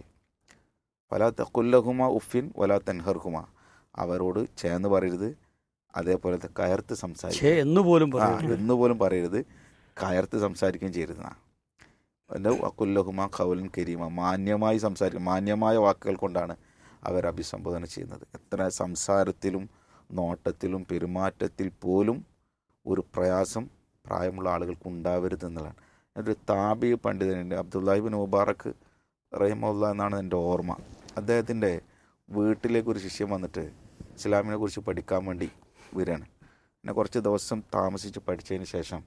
വലാ തഖുല്ലഹുമ ഉഫിൻ വലാ തൻഹർഹുമ, അവരോട് ചേർന്ന് പറയരുത്, അതേപോലെ കയർത്ത് സംസാരിക്കും എന്നുപോലും പറയരുത്, കയർത്ത് സംസാരിക്കുകയും ചെയ്യരുതെന്നാണ്. എൻ്റെ വക്കുല്ലഹുമ ഖൗലൻ കരീമ, മാന്യമായി സംസാരിക്കും, മാന്യമായ വാക്കുകൾ കൊണ്ടാണ് അവർ അഭിസംബോധന ചെയ്യുന്നത്. എത്ര സംസാരത്തിലും നോട്ടത്തിലും പെരുമാറ്റത്തിൽ പോലും ഒരു പ്രയാസം പ്രായമുള്ള ആളുകൾക്ക് ഉണ്ടാവരുത് എന്നുള്ളതാണ്. ഒരു താബി പണ്ഡിതനുണ്ട്, അബ്ദുല്ലാഹിബിൻ മുബാറക്ക് റഹിമഹുല്ലാ എന്നാണ് എൻ്റെ ഓർമ്മ. അദ്ദേഹത്തിൻ്റെ വീട്ടിലേക്ക് ഒരു ശിഷ്യൻ വന്നിട്ട് ഇസ്ലാമിനെ കുറിച്ച് പഠിക്കാൻ വേണ്ടി വരികയാണ്. പിന്നെ കുറച്ച് ദിവസം താമസിച്ച് പഠിച്ചതിന് ശേഷം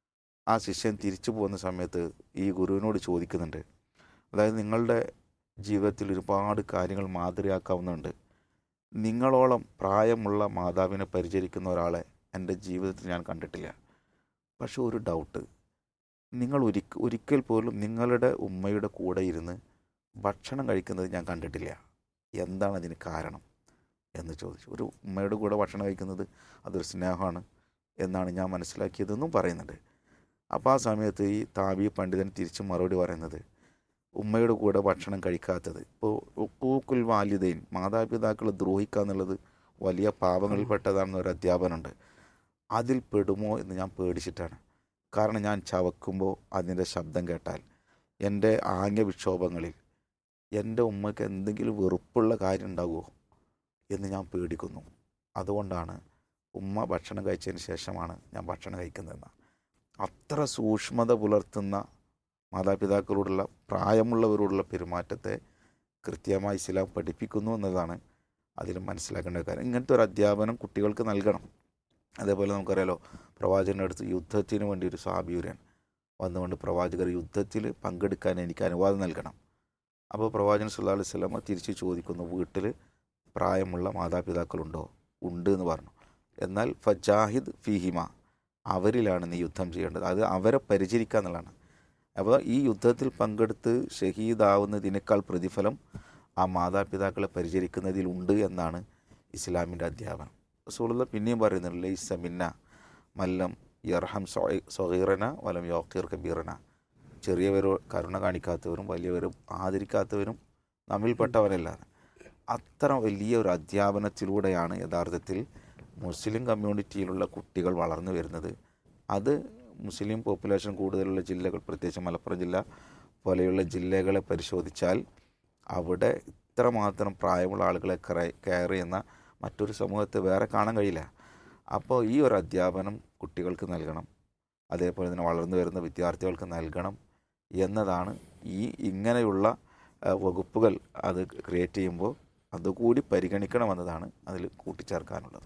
ആ ശിഷ്യൻ തിരിച്ചു പോകുന്ന സമയത്ത് ഈ ഗുരുവിനോട് ചോദിക്കുന്നുണ്ട്, അതായത് നിങ്ങളുടെ ജീവിതത്തിൽ ഒരുപാട് കാര്യങ്ങൾ മാതൃകയാക്കാവുന്നുണ്ട്, നിങ്ങളോളം പ്രായമുള്ള മാതാവിനെ പരിചരിക്കുന്ന ഒരാളെ എൻ്റെ ജീവിതത്തിൽ ഞാൻ കണ്ടിട്ടില്ല. പക്ഷെ ഒരു ഡൗട്ട്, നിങ്ങൾ ഒരിക്കൽ പോലും നിങ്ങളുടെ ഉമ്മയുടെ കൂടെ ഇരുന്ന് ഭക്ഷണം കഴിക്കുന്നത് ഞാൻ കണ്ടിട്ടില്ല, എന്താണ് അതിന് കാരണം എന്ന് ചോദിച്ചു. ഒരു ഉമ്മയുടെ കൂടെ ഭക്ഷണം കഴിക്കുന്നത് അതൊരു സ്നേഹമാണ് എന്നാണ് ഞാൻ മനസ്സിലാക്കിയതെന്നും പറയുന്നുണ്ട്. അപ്പോൾ ആ സമയത്ത് ഈ താബി പണ്ഡിതൻ തിരിച്ച് മറുപടി പറയുന്നത്, ഉമ്മയുടെ കൂടെ ഭക്ഷണം കഴിക്കാത്തത്, ഇപ്പോൾ ഉഖൂഖുൽ വാലിദൈൻ, മാതാപിതാക്കളെ ദ്രോഹിക്കുക എന്നുള്ളത് വലിയ പാപങ്ങളിൽപ്പെട്ടതാണെന്ന് ഒരു അധ്യാപനമുണ്ട്. അതിൽ പെടുമോ എന്ന് ഞാൻ പേടിച്ചിട്ടാണ്. കാരണം ഞാൻ ചവക്കുമ്പോൾ അതിൻ്റെ ശബ്ദം കേട്ടാൽ എൻ്റെ ആംഗ്യവിക്ഷോഭങ്ങളിൽ എൻ്റെ ഉമ്മയ്ക്ക് എന്തെങ്കിലും വെറുപ്പുള്ള കാര്യം ഉണ്ടാകുമോ എന്ന് ഞാൻ പേടിക്കുന്നു. അതുകൊണ്ടാണ് ഉമ്മ ഭക്ഷണം കഴിച്ചതിന് ശേഷമാണ് ഞാൻ ഭക്ഷണം കഴിക്കുന്നതെന്നാണ്. അത്ര സൂക്ഷ്മത പുലർത്തുന്ന മാതാപിതാക്കളോടുള്ള പ്രായമുള്ളവരോടുള്ള പെരുമാറ്റത്തെ കൃത്യമായി ഇസ്ലാം പഠിപ്പിക്കുന്നു എന്നതാണ് അതിൽ മനസ്സിലാക്കേണ്ട കാര്യം. ഇങ്ങനത്തെ ഒരു അധ്യാപനം കുട്ടികൾക്ക് നൽകണം. അതേപോലെ നമുക്കറിയാലോ, പ്രവാചകൻ്റെ അടുത്ത് യുദ്ധത്തിന് വേണ്ടി ഒരു സഹാബിയുരാൻ വന്നുകൊണ്ട് പ്രവാചകർ യുദ്ധത്തിൽ പങ്കെടുക്കാൻ എനിക്ക് അനുവാദം നൽകണം. അപ്പോൾ പ്രവാചകൻ സല്ലല്ലാഹു അലൈഹി വസല്ലം തിരിച്ച് ചോദിക്കുന്നു, വീട്ടിൽ പ്രായമുള്ള മാതാപിതാക്കളുണ്ടോ? ഉണ്ട് എന്ന് പറഞ്ഞു. എന്നാൽ ഫജാഹിദ് ഫീഹിമ, അവരിലാണ് നീ യുദ്ധം ചെയ്യേണ്ടത്, അത് അവരെ പരിചരിക്കുക എന്നുള്ളതാണ്. അപ്പോൾ ഈ യുദ്ധത്തിൽ പങ്കെടുത്ത് ഷഹീദാവുന്നതിനേക്കാൾ പ്രതിഫലം ആ മാതാപിതാക്കളെ പരിചരിക്കുന്നതിലുണ്ട് എന്നാണ് ഇസ്ലാമിൻ്റെ അധ്യാപനം. റസൂലുള്ളാഹി പിന്നെയും പറയുന്നുണ്ട്, ലൈസ മിന്ന മല്ലം യർഹം സഗീറന വലം യൗഖിർ കബീറന, ചെറിയവരോ കരുണ കാണിക്കാത്തവരും വലിയവരും ആദരിക്കാത്തവരും നമ്മിൽപ്പെട്ടവരല്ലാതെ. അത്ര വലിയ ഒരു അധ്യാപനത്തിലൂടെയാണ് യഥാർത്ഥത്തിൽ മുസ്ലിം കമ്മ്യൂണിറ്റിയിലുള്ള കുട്ടികൾ വളർന്നു വരുന്നത്. അത് മുസ്ലിം പോപ്പുലേഷൻ കൂടുതലുള്ള ജില്ലകൾ, പ്രത്യേകിച്ച് മലപ്പുറം ജില്ല പോലെയുള്ള ജില്ലകളെ പരിശോധിച്ചാൽ അവിടെ ഇത്രമാത്രം പ്രായമുള്ള ആളുകളെ കെയർ ചെയ്യുന്ന മറ്റൊരു സമൂഹത്തെ വേറെ കാണാൻ കഴിയില്ല. അപ്പോൾ ഈ ഒരു അധ്യാപനം കുട്ടികൾക്ക് നൽകണം, അതേപോലെ തന്നെ വളർന്നു വരുന്ന വിദ്യാർത്ഥികൾക്ക് നൽകണം എന്നതാണ് ഇങ്ങനെയുള്ള വകുപ്പുകൾ അത് ക്രിയേറ്റ് ചെയ്യുമ്പോൾ അതുകൂടി പരിഗണിക്കണമെന്നതാണ് അതിൽ കൂട്ടിച്ചേർക്കാനുള്ളത്.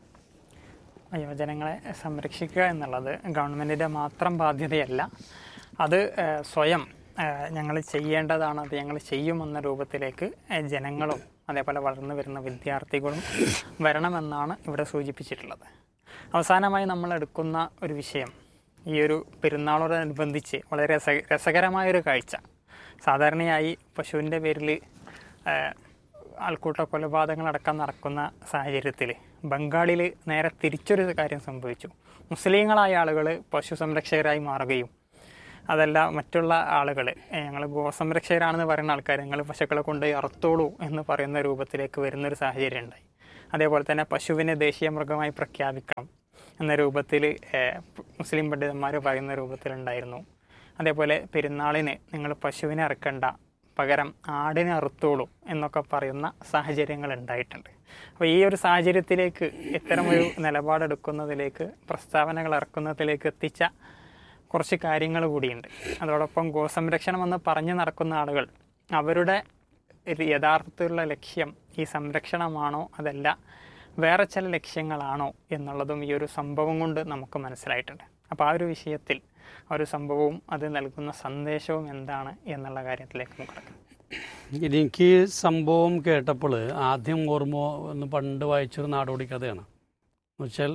വയോജനങ്ങളെ സംരക്ഷിക്കുക എന്നുള്ളത് ഗവൺമെൻറ്റിൻ്റെ മാത്രം ബാധ്യതയല്ല, അത് സ്വയം ഞങ്ങൾ ചെയ്യേണ്ടതാണ്, അത് ഞങ്ങൾ ചെയ്യുമെന്ന രൂപത്തിലേക്ക് ജനങ്ങളും അതേപോലെ വളർന്നു വരുന്ന വിദ്യാർത്ഥികളും വരണമെന്നാണ് ഇവിടെ സൂചിപ്പിച്ചിട്ടുള്ളത്. അവസാനമായി നമ്മൾ എടുക്കുന്ന ഒരു വിഷയം, ഈ ഒരു പെരുന്നാളോടനുബന്ധിച്ച് വളരെ രസകരമായൊരു കാഴ്ച. സാധാരണയായി പശുവിൻ്റെ പേരിൽ ആൾക്കൂട്ട കൊലപാതകങ്ങളടക്കം നടക്കുന്ന സാഹചര്യത്തിൽ ബംഗാളിൽ നേരെ തിരിച്ചൊരു കാര്യം സംഭവിച്ചു. മുസ്ലിങ്ങളായ ആളുകൾ പശു സംരക്ഷകരായി മാറുകയും അതല്ല മറ്റുള്ള ആളുകൾ ഞങ്ങൾ ഗോസംരക്ഷകരാണെന്ന് പറയുന്ന ആൾക്കാർ ഞങ്ങൾ പശുക്കളെ കൊണ്ട് അറുത്തോളൂ എന്ന് പറയുന്ന രൂപത്തിലേക്ക് വരുന്നൊരു സാഹചര്യം ഉണ്ടായി. അതേപോലെ തന്നെ പശുവിനെ ദേശീയ മൃഗമായി പ്രഖ്യാപിക്കണം എന്ന രൂപത്തിൽ മുസ്ലിം പണ്ഡിതന്മാർ പറയുന്ന രൂപത്തിലുണ്ടായിരുന്നു. അതേപോലെ പെരുന്നാളിന് നിങ്ങൾ പശുവിനെ അറുക്കണ്ട, പകരം ആടിനെ അറുത്തോളൂ എന്നൊക്കെ പറയുന്ന സാഹചര്യങ്ങൾ ഉണ്ടായിട്ടുണ്ട്. അപ്പോൾ ഈ ഒരു സാഹചര്യത്തിലേക്ക് ഇത്തരമൊരു നിലപാടെടുക്കുന്നതിലേക്ക് പ്രസ്താവനകൾ ഇറക്കുന്നതിലേക്ക് എത്തിച്ച കുറച്ച് കാര്യങ്ങൾ കൂടിയുണ്ട്. അതോടൊപ്പം ഗോസംരക്ഷണം എന്ന് പറഞ്ഞു നടക്കുന്ന ആളുകൾ അവരുടെ യഥാർത്ഥത്തിലുള്ള ലക്ഷ്യം ഈ സംരക്ഷണമാണോ അതല്ല വേറെ ചില ലക്ഷ്യങ്ങളാണോ എന്നുള്ളതും ഈ ഒരു സംഭവം കൊണ്ട് നമുക്ക് മനസ്സിലായിട്ടുണ്ട്. അപ്പോൾ ആ ഒരു വിഷയത്തിൽ ആ ഒരു സംഭവവും അത് നൽകുന്ന സന്ദേശവും എന്താണ് എന്നുള്ള കാര്യത്തിലേക്ക് നമുക്ക് കിടക്കാം. എനിക്ക് സംഭവം കേട്ടപ്പോൾ ആദ്യം ഓർമ്മ ഒന്ന് പണ്ട് വായിച്ചൊരു നാടോടി കഥയാണ്. എന്ന് വെച്ചാൽ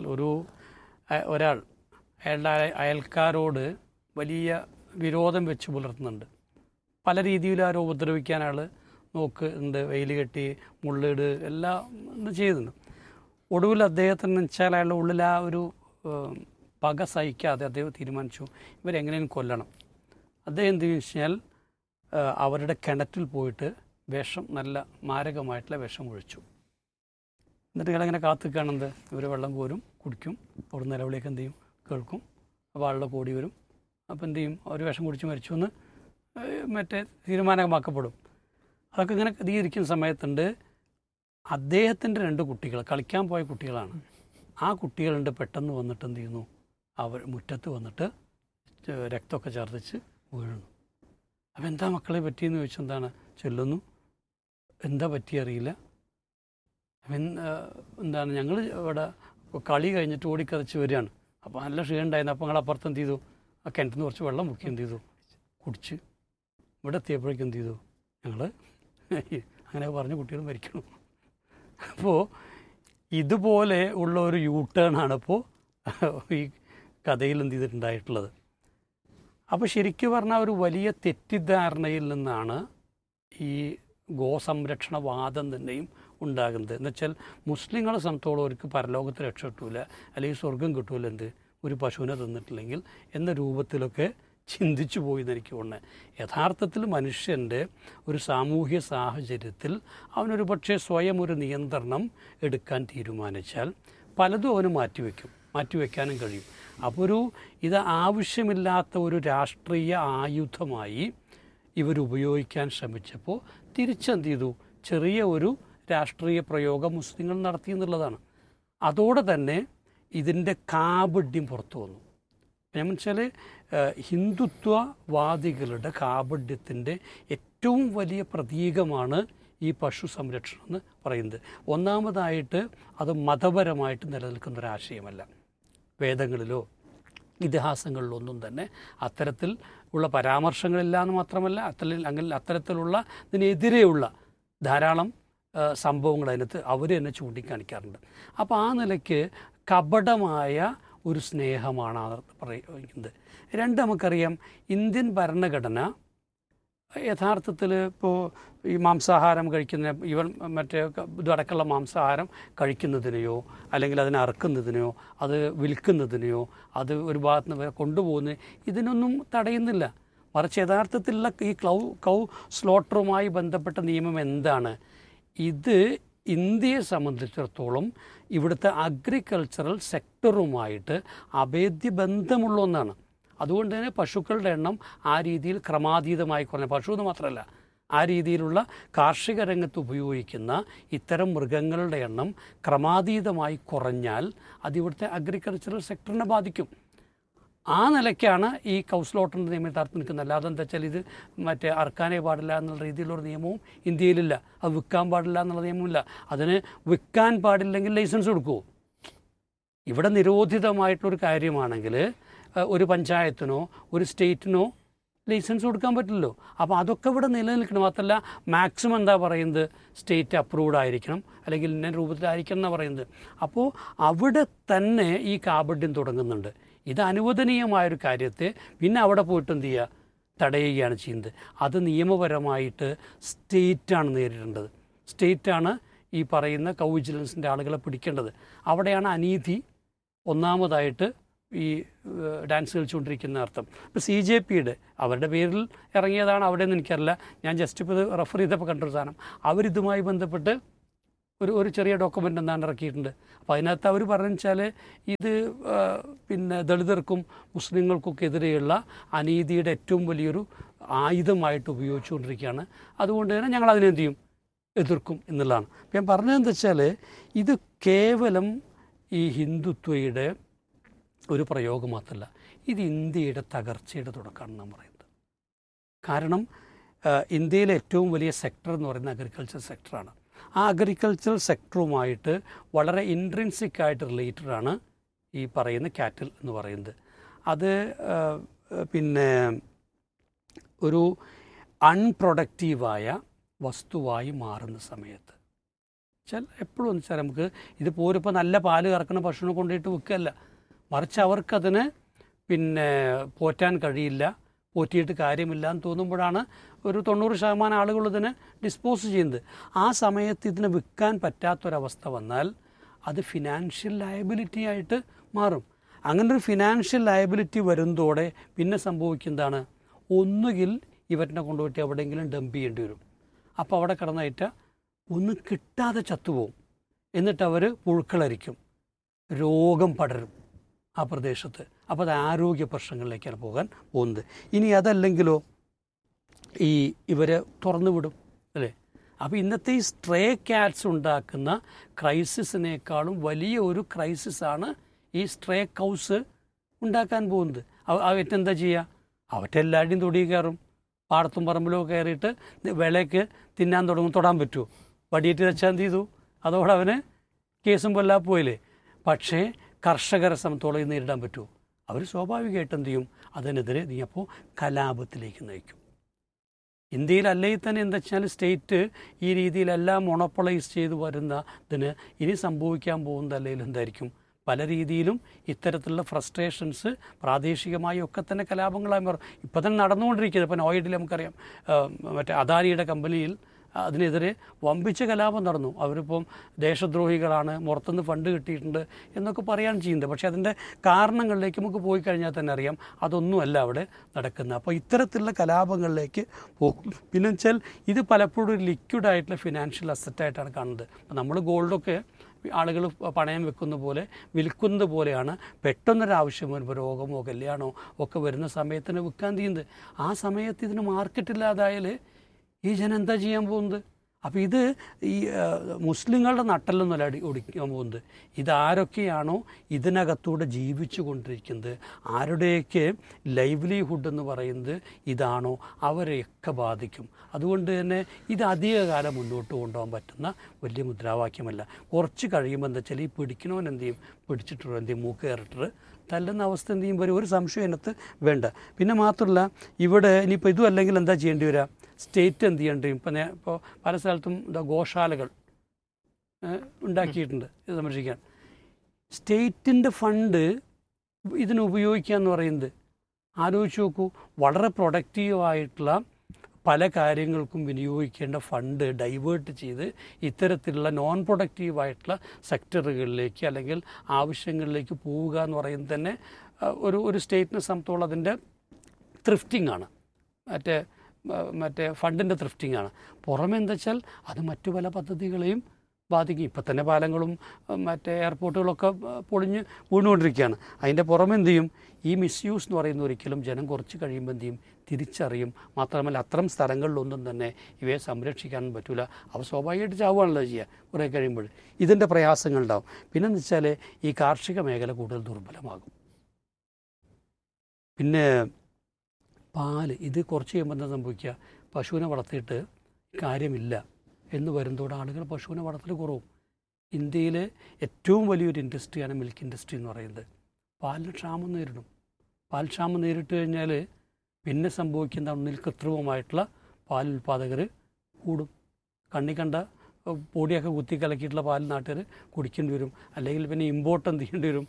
ഒരാൾ അയാളുടെ അയൽക്കാരോട് വലിയ വിരോധം വെച്ച് പുലർത്തുന്നുണ്ട്. പല രീതിയിലും ആരോ ഉപദ്രവിക്കാൻ ആൾ നോക്കുന്നുണ്ട്, വെയിൽ കെട്ടി മുള്ളിട് എല്ലാം ചെയ്യുന്നുണ്ട്. ഒടുവിൽ അദ്ദേഹത്തിന് വെച്ചാൽ അയാളുടെ ഉള്ളിൽ ആ ഒരു പക സഹിക്കാതെ അദ്ദേഹം തീരുമാനിച്ചു ഇവരെങ്ങനെയും കൊല്ലണം. അദ്ദേഹം എന്ത് വെച്ചാൽ അവരുടെ കിണറ്റിൽ പോയിട്ട് വിഷം, നല്ല മാരകമായിട്ടുള്ള വിഷം ഒഴിച്ചു. എന്നിട്ട് ഇയാളെങ്ങനെ കാത്തു കാണുന്നത്, ഇവർ വെള്ളം കോരും, കുടിക്കും, അവിടെ നിലവിളിയൊക്കെ എന്ത് ചെയ്യും കേൾക്കും. അപ്പോൾ ആളുടെ കൂടി വരും. അപ്പോൾ എന്ത് ചെയ്യും, അവർ വിഷം കുടിച്ച് മരിച്ചു എന്ന് മറ്റേ തീരുമാനമാക്കപ്പെടും. അതൊക്കെ ഇങ്ങനെ ഇരിക്കുന്ന സമയത്തുണ്ട് അദ്ദേഹത്തിൻ്റെ 2 കുട്ടികൾ കളിക്കാൻ പോയ കുട്ടികളാണ്. ആ കുട്ടികളുണ്ട് പെട്ടെന്ന് വന്നിട്ട് എന്ത് ചെയ്യുന്നു, അവർ മുറ്റത്ത് വന്നിട്ട് രക്തമൊക്കെ ഛർദ്ദിച്ച് വീഴുന്നു. അപ്പം എന്താ മക്കളെ പറ്റിയെന്ന് ചോദിച്ചാൽ എന്താണ് ചൊല്ലുന്നു, എന്താ പറ്റിയറിയില്ല. അപ്പം എന്താണ് ഞങ്ങൾ ഇവിടെ കളി കഴിഞ്ഞിട്ട് ഓടിക്കതച്ച് വരികയാണ്. അപ്പോൾ നല്ല ക്ഷീണം ഉണ്ടായിരുന്നു. അപ്പോൾ ഞങ്ങൾ അപ്പുറത്ത് എന്ത് ചെയ്തു, ആ കിണറ്റിൽ നിന്ന് കുറച്ച് വെള്ളം മുക്കി എന്ത് ചെയ്തു കുടിച്ച് ഇവിടെ എത്തിയപ്പോഴേക്കും എന്ത് ചെയ്തു ഞങ്ങൾ അങ്ങനെ പറഞ്ഞ കുട്ടികൾ മരിക്കണം. അപ്പോൾ ഇതുപോലെ ഉള്ള ഒരു യൂട്ടേണാണ് ഇപ്പോൾ ഈ കഥയിൽ എന്ത് ചെയ്തിട്ടുണ്ടായിട്ടുള്ളത്. അപ്പോൾ ശരിക്കും പറഞ്ഞാൽ ഒരു വലിയ തെറ്റിദ്ധാരണയിൽ നിന്നാണ് ഈ ഗോസംരക്ഷണവാദം തന്നെയും ഉണ്ടാകുന്നത്. എന്നുവെച്ചാൽ മുസ്ലിങ്ങളെ സംബന്ധിച്ചോളം അവർക്ക് പരലോകത്ത് രക്ഷ കിട്ടൂല, അല്ലെങ്കിൽ സ്വർഗം കിട്ടൂല എന്ത് ഒരു പശുവിനെ തിന്നിട്ടില്ലെങ്കിൽ എന്ന രൂപത്തിലൊക്കെ ചിന്തിച്ചു പോയി എന്ന് എനിക്ക് തോന്നുന്നത്. യഥാർത്ഥത്തിൽ മനുഷ്യൻ്റെ ഒരു സാമൂഹ്യ സാഹചര്യത്തിൽ അവനൊരു പക്ഷേ സ്വയം ഒരു നിയന്ത്രണം എടുക്കാൻ തീരുമാനിച്ചാൽ പലതും അവന് മാറ്റിവെക്കാനും കഴിയും. അപ്പോൾ ഇത് ആവശ്യമില്ലാത്ത ഒരു രാഷ്ട്രീയ ആയുധമായി ഇവരുപയോഗിക്കാൻ ശ്രമിച്ചപ്പോൾ തിരിച്ചെന്ത് ചെയ്തു, ചെറിയ ഒരു രാഷ്ട്രീയ പ്രയോഗം മുസ്ലിങ്ങൾ നടത്തി എന്നുള്ളതാണ്. അതോടെ തന്നെ ഇതിൻ്റെ കാപഢ്യം പുറത്തു വന്നു. ഞാൻ വെച്ചാൽ ഹിന്ദുത്വവാദികളുടെ കാപഢ്യത്തിൻ്റെ ഏറ്റവും വലിയ പ്രതീകമാണ് ഈ പശു സംരക്ഷണം എന്ന് പറയുന്നത്. ഒന്നാമതായിട്ട് അത് മതപരമായിട്ട് നിലനിൽക്കുന്നൊരാശയമല്ല. വേദങ്ങളിലോ ഇതിഹാസങ്ങളിലോ ഒന്നും തന്നെ അത്തരത്തിൽ ഉള്ള പരാമർശങ്ങളില്ല എന്ന് മാത്രമല്ല, അത്തരത്തിലുള്ള ഇതിനെതിരെയുള്ള ധാരാളം സംഭവങ്ങൾ അതിനകത്ത് അവർ തന്നെ ചൂണ്ടിക്കാണിക്കാറുണ്ട്. അപ്പോൾ ആ നിലയ്ക്ക് കപടമായ ഒരു സ്നേഹമാണ് പറയുന്നത്. 2, നമുക്കറിയാം ഇന്ത്യൻ ഭരണഘടന യഥാർത്ഥത്തിൽ ഇപ്പോൾ ഈ മാംസാഹാരം കഴിക്കുന്ന മറ്റേ ഇതടക്കമുള്ള മാംസാഹാരം കഴിക്കുന്നതിനെയോ അല്ലെങ്കിൽ അതിനെ അറുക്കുന്നതിനെയോ അത് വിൽക്കുന്നതിനെയോ അത് ഒരു ഭാഗത്ത് നിന്ന് കൊണ്ടുപോകുന്ന ഇതിനൊന്നും തടയുന്നില്ല. മറിച്ച് യഥാർത്ഥത്തിലുള്ള ഈ കൗ സ്ലോട്ടറുമായി ബന്ധപ്പെട്ട നിയമം എന്താണ്, ഇത് ഇന്ത്യയെ സംബന്ധിച്ചിടത്തോളം ഇവിടുത്തെ അഗ്രികൾച്ചറൽ സെക്ടറുമായിട്ട് അഭേദ്യ ബന്ധമുള്ള ഒന്നാണ്. അതുകൊണ്ട് തന്നെ പശുക്കളുടെ എണ്ണം ആ രീതിയിൽ ക്രമാതീതമായി കുറഞ്ഞ, പശു എന്ന് മാത്രമല്ല ആ രീതിയിലുള്ള കാർഷിക രംഗത്ത് ഉപയോഗിക്കുന്ന ഇത്തരം മൃഗങ്ങളുടെ എണ്ണം ക്രമാതീതമായി കുറഞ്ഞാൽ അതിവിടുത്തെ അഗ്രികൾച്ചറൽ സെക്ടറിനെ ബാധിക്കും. ആ നിലയ്ക്കാണ് ഈ കൗസ്ലോട്ടറിൻ്റെ നിയമം യഥാർത്ഥം നിൽക്കുന്നത്. അല്ലാതെ എന്താ വെച്ചാൽ ഇത് മറ്റേ അറുക്കാനേ പാടില്ല എന്നുള്ള രീതിയിലുള്ളൊരു നിയമവും ഇന്ത്യയിലില്ല. അത് വിൽക്കാൻ പാടില്ല എന്നുള്ള നിയമമില്ല. അതിന് വിൽക്കാൻ പാടില്ലെങ്കിൽ ലൈസൻസ് കൊടുക്കുമോ? ഇവിടെ നിരോധിതമായിട്ടുള്ളൊരു കാര്യമാണെങ്കിൽ ഒരു പഞ്ചായത്തിനോ ഒരു സ്റ്റേറ്റിനോ ലൈസൻസ് കൊടുക്കാൻ പറ്റില്ലല്ലോ. അപ്പോൾ അതൊക്കെ ഇവിടെ നിലനിൽക്കണം. മാത്രമല്ല മാക്സിമം എന്താ പറയുന്നത്, സ്റ്റേറ്റ് അപ്രൂവ്ഡ് ആയിരിക്കണം അല്ലെങ്കിൽ ഇന്ന രൂപത്തിലായിരിക്കണം എന്നാണ് പറയുന്നത്. അപ്പോൾ അവിടെ തന്നെ ഈ കാപഢ്യം തുടങ്ങുന്നുണ്ട്. ഇത് അനുവദനീയമായൊരു കാര്യത്തെ പിന്നെ അവിടെ പോയിട്ട് എന്ത് ചെയ്യുക, തടയുകയാണ് ചെയ്യുന്നത്. അത് നിയമപരമായിട്ട് സ്റ്റേറ്റാണ് നേരിടേണ്ടത്. സ്റ്റേറ്റാണ് ഈ പറയുന്ന കൗ വിജിലൻസിൻ്റെ ആളുകളെ പിടിക്കേണ്ടത്. അവിടെയാണ് അനീതി ഒന്നാമതായിട്ട് ഈ ഡാൻസ് കളിച്ചുകൊണ്ടിരിക്കുന്ന അർത്ഥം. ഇപ്പോൾ CJPയുടെ അവരുടെ പേരിൽ ഇറങ്ങിയതാണ് അവിടെയെന്ന് എനിക്കറിയില്ല, ഞാൻ ജസ്റ്റ് ഇപ്പോൾ ഇത് റെഫർ ചെയ്തപ്പോൾ കണ്ടൊരു സാധനം. അവരിതുമായി ബന്ധപ്പെട്ട് ഒരു ചെറിയ ഡോക്യുമെൻ്റ് എന്താണ് ഇറക്കിയിട്ടുണ്ട്. അപ്പോൾ അതിനകത്ത് അവർ പറഞ്ഞു വെച്ചാൽ ഇത് പിന്നെ ദളിതർക്കും മുസ്ലിങ്ങൾക്കൊക്കെ എതിരെയുള്ള അനീതിയുടെ ഏറ്റവും വലിയൊരു ആയുധമായിട്ട് ഉപയോഗിച്ചുകൊണ്ടിരിക്കുകയാണ്. അതുകൊണ്ട് തന്നെ ഞങ്ങൾ അതിനെന്ത് ചെയ്യും, എതിർക്കും എന്നുള്ളതാണ്. അപ്പം ഞാൻ പറഞ്ഞതെന്താ വെച്ചാൽ ഇത് കേവലം ഈ ഹിന്ദുത്വയുടെ ഒരു പ്രയോഗം മാത്രമല്ല, ഇത് ഇന്ത്യയുടെ തകർച്ചയുടെ തുടക്കമാണെന്ന് ഞാൻ പറയുന്നത്. കാരണം ഇന്ത്യയിലെ ഏറ്റവും വലിയ സെക്ടർ എന്ന് പറയുന്നത് അഗ്രികൾച്ചർ സെക്ടറാണ്. ആ അഗ്രികൾച്ചർ സെക്ടറുമായിട്ട് വളരെ ഇൻട്രിൻസിക് ആയിട്ട് റിലേറ്റഡാണ് ഈ പറയുന്ന കാറ്റിൽ എന്ന് പറയുന്നത്. അത് പിന്നെ ഒരു അൺപ്രൊഡക്റ്റീവായ വസ്തുവായി മാറുന്ന സമയത്ത് വെച്ചാൽ എപ്പോഴും എന്ന് വെച്ചാൽ നമുക്ക് ഇത് പോരിപ്പോൾ നല്ല പാല് കറക്കുന്ന പശുവിനെ കൊണ്ടുപോയിട്ട് വിൽക്കുകയല്ല, മറിച്ച് അവർക്കതിന് പിന്നെ പോറ്റാൻ കഴിയില്ല, പോറ്റിയിട്ട് കാര്യമില്ല എന്ന് തോന്നുമ്പോഴാണ് ഒരു 90% ആളുകൾ ഇതിനെ ഡിസ്പോസ് ചെയ്യുന്നത്. ആ സമയത്ത് ഇതിനെ വിൽക്കാൻ പറ്റാത്തൊരവസ്ഥ വന്നാൽ അത് ഫിനാൻഷ്യൽ ലയബിലിറ്റി ആയിട്ട് മാറും. അങ്ങനെ ഒരു ഫിനാൻഷ്യൽ ലയബിലിറ്റി വരുന്നതോടെ പിന്നെ സംഭവിക്കുന്നതാണ്, ഒന്നുകിൽ ഇവറ്റിനെ കൊണ്ടുപോയിട്ട് എവിടെയെങ്കിലും ഡംപ് ചെയ്യേണ്ടി വരും. അപ്പോൾ അവിടെ കിടന്നായിട്ട് ഒന്നും കിട്ടാതെ ചത്തുപോകും. എന്നിട്ട് അവർ പുഴുക്കളരിക്കും, രോഗം പടരും ആ പ്രദേശത്ത്. അപ്പോൾ അത് ആരോഗ്യ പ്രശ്നങ്ങളിലേക്കാണ് പോകാൻ പോകുന്നത്. ഇനി അതല്ലെങ്കിലോ ഇവരെ തുറന്നു വിടും അല്ലേ. അപ്പോൾ ഇന്നത്തെ ഈ സ്ട്രേ ക്യാറ്റ്സ് ഉണ്ടാക്കുന്ന ക്രൈസിസിനേക്കാളും വലിയ ഒരു ക്രൈസിസാണ് ഈ സ്ട്രേ കൗസ് ഉണ്ടാക്കാൻ പോകുന്നത്. അവറ്റെന്താ ചെയ്യുക, അവറ്റെല്ലാവരുടെയും തൊടി കയറും, പാടത്തും പറമ്പിലും കയറിയിട്ട് വിളയ്ക്ക് തിന്നാൻ തുടങ്ങും. തൊടാൻ പറ്റുമോ? വടിയേറ്റ് വെച്ചാൽ എന്ത് ചെയ്തു, അതോടെ അവന് കേസും കൊല്ലാ പോയില്ലേ. പക്ഷേ കർഷകരെ സംബന്ധിച്ചോളം നേരിടാൻ പറ്റുമോ? അവർ സ്വാഭാവികമായിട്ട് എന്ത് ചെയ്യും, അതിനെതിരെ നീയപ്പോൾ കലാപത്തിലേക്ക് നയിക്കും. ഇന്ത്യയിൽ അല്ലെങ്കിൽ തന്നെ എന്താ വെച്ചാൽ സ്റ്റേറ്റ് ഈ രീതിയിലെല്ലാം മൊണോപ്പൊളൈസ് ചെയ്ത് വരുന്നതിന് ഇനി സംഭവിക്കാൻ പോകുന്നത് അല്ലെങ്കിൽ എന്തായിരിക്കും, പല രീതിയിലും ഇത്തരത്തിലുള്ള ഫ്രസ്ട്രേഷൻസ് പ്രാദേശികമായി ഒക്കെ തന്നെ കലാപങ്ങളായി മാറും. ഇപ്പം തന്നെ നടന്നുകൊണ്ടിരിക്കുന്നത്. ഇപ്പം നോയിഡിൽ നമുക്കറിയാം, മറ്റേ അദാനിയുടെ കമ്പനിയിൽ അതിനെതിരെ വമ്പിച്ച കലാപം നടന്നു. അവരിപ്പം ദേശദ്രോഹികളാണ്, പുറത്തുനിന്ന് ഫണ്ട് കിട്ടിയിട്ടുണ്ട് എന്നൊക്കെ പറയാൻ ചെയ്യുന്നത്. പക്ഷേ അതിൻ്റെ കാരണങ്ങളിലേക്ക് നമുക്ക് പോയി കഴിഞ്ഞാൽ തന്നെ അറിയാം അതൊന്നുമല്ല അവിടെ നടക്കുന്നത്. അപ്പോൾ ഇത്തരത്തിലുള്ള കലാപങ്ങളിലേക്ക് പോകും. പിന്നെ വെച്ചാൽ ഇത് പലപ്പോഴും ഒരു ലിക്വിഡായിട്ടുള്ള ഫിനാൻഷ്യൽ അസറ്റായിട്ടാണ് കാണുന്നത്. അപ്പോൾ നമ്മൾ ഗോൾഡൊക്കെ ആളുകൾ പണയം വെക്കുന്ന പോലെ വിൽക്കുന്നത് പോലെയാണ്. പെട്ടെന്നൊരാവശ്യം വരുമ്പോൾ രോഗമോ കല്യാണമോ ഒക്കെ വരുന്ന സമയത്തിന് വിൽക്കാൻ ചെയ്യുന്നത്. ആ സമയത്ത് ഇതിന് മാർക്കറ്റില്ലാതായാൽ ഈ ജനം എന്താ ചെയ്യാൻ പോകുന്നത്? അപ്പോൾ ഇത് ഈ മുസ്ലിങ്ങളുടെ നട്ടലൊന്നുമല്ല ഒടിക്കാൻ പോകുന്നത്. ഇതാരൊക്കെയാണോ ഇതിനകത്തൂടെ ജീവിച്ചു കൊണ്ടിരിക്കുന്നത്, ആരുടെയൊക്കെ ലൈവ്ലിഹുഡ് എന്ന് പറയുന്നത് ഇതാണോ, അവരെയൊക്കെ ബാധിക്കും. അതുകൊണ്ട് തന്നെ ഇത് അധികകാലം മുന്നോട്ട് കൊണ്ടുപോകാൻ പറ്റുന്ന വലിയ മുദ്രാവാക്യമല്ല. കുറച്ച് കഴിയുമ്പോൾ എന്താ വെച്ചാൽ ഈ പിടിക്കണവൻ എന്ത് ചെയ്യും, പിടിച്ചിട്ടോ എന്ത് ചെയ്യും, മൂക്ക് കയറിട്ട് തല്ലുന്ന അവസ്ഥ എന്ത് ചെയ്യും വരും. ഒരു സംശയം അതിനകത്ത് വേണ്ട. പിന്നെ മാത്രമല്ല ഇവിടെ ഇനിയിപ്പോൾ ഇതും അല്ലെങ്കിൽ എന്താ ചെയ്യേണ്ടി വരിക, സ്റ്റേറ്റ് എന്ത് ചെയ്യേണ്ടി വരും. ഇപ്പോൾ പല സ്ഥലത്തും ഗോശാലകൾ ഉണ്ടാക്കിയിട്ടുണ്ട് ഇത് സംരക്ഷിക്കാൻ. സ്റ്റേറ്റിൻ്റെ ഫണ്ട് ഇതിന് ഉപയോഗിക്കുക എന്ന് പറയുന്നത് ആലോചിച്ച് നോക്കൂ. വളരെ പ്രൊഡക്റ്റീവായിട്ടുള്ള പല കാര്യങ്ങൾക്കും വിനിയോഗിക്കേണ്ട ഫണ്ട് ഡൈവേർട്ട് ചെയ്ത് ഇത്തരത്തിലുള്ള നോൺ പ്രൊഡക്റ്റീവായിട്ടുള്ള സെക്ടറുകളിലേക്ക് അല്ലെങ്കിൽ ആവശ്യങ്ങളിലേക്ക് പോവുക എന്ന് പറയുന്നത് തന്നെ ഒരു സ്റ്റേറ്റിനെ സംബന്ധിച്ചോളം അതിൻ്റെ ത്രിഫ്റ്റിംഗ് ആണ്, മറ്റേ ഫണ്ടിൻ്റെ ത്രിഫ്റ്റിംഗ് ആണ്. പുറമെ എന്താ വെച്ചാൽ അത് മറ്റു പല പദ്ധതികളെയും ബാധിക്കും. ഇപ്പം തന്നെ പാലങ്ങളും മറ്റേ എയർപോർട്ടുകളൊക്കെ പൊളിഞ്ഞ് വീണുകൊണ്ടിരിക്കുകയാണ്. അതിൻ്റെ പുറമെ എന്ത് ചെയ്യും, ഈ മിസ്യൂസ് എന്ന് പറയുന്ന ഒരിക്കലും ജനം കുറച്ച് കഴിയുമ്പോൾ എന്ത് ചെയ്യും, തിരിച്ചറിയും. മാത്രമല്ല അത്തരം സ്ഥലങ്ങളിലൊന്നും തന്നെ ഇവയെ സംരക്ഷിക്കാൻ പറ്റില്ല. അവ സ്വാഭാവികമായിട്ട് ചാവുകയാണല്ലോ ചെയ്യുക കുറേ കഴിയുമ്പോൾ. ഇതിൻ്റെ പ്രയാസങ്ങളുണ്ടാവും. പിന്നെന്ന് വെച്ചാൽ ഈ കാർഷിക മേഖല കൂടുതൽ ദുർബലമാകും. പിന്നെ പാല് ഇത് കുറച്ച് കഴിയുമ്പോൾ എന്താ സംഭവിക്കുക, പശുവിനെ വളർത്തിയിട്ട് കാര്യമില്ല എന്ന് വരുന്നതോടെ ആളുകൾ പശുവിനെ വളർത്തൽ കുറവും. ഇന്ത്യയിലെ ഏറ്റവും വലിയൊരു ഇൻഡസ്ട്രിയാണ് മിൽക്ക് ഇൻഡസ്ട്രി എന്ന് പറയുന്നത്. പാലിന് ക്ഷാമം നേരിടും. പാൽ ക്ഷാമം നേരിട്ട് കഴിഞ്ഞാൽ പിന്നെ സംഭവിക്കുന്ന ഒന്നിൽ കൃത്രിമമായിട്ടുള്ള പാൽ ഉൽപ്പാദകർ കൂടും. കണ്ണി കണ്ട പൊടിയൊക്കെ കുത്തി കലക്കിയിട്ടുള്ള പാൽ നാട്ടുകാർ കുടിക്കേണ്ടി വരും. അല്ലെങ്കിൽ പിന്നെ ഇമ്പോർട്ട് എന്ത് ചെയ്യേണ്ടി വരും,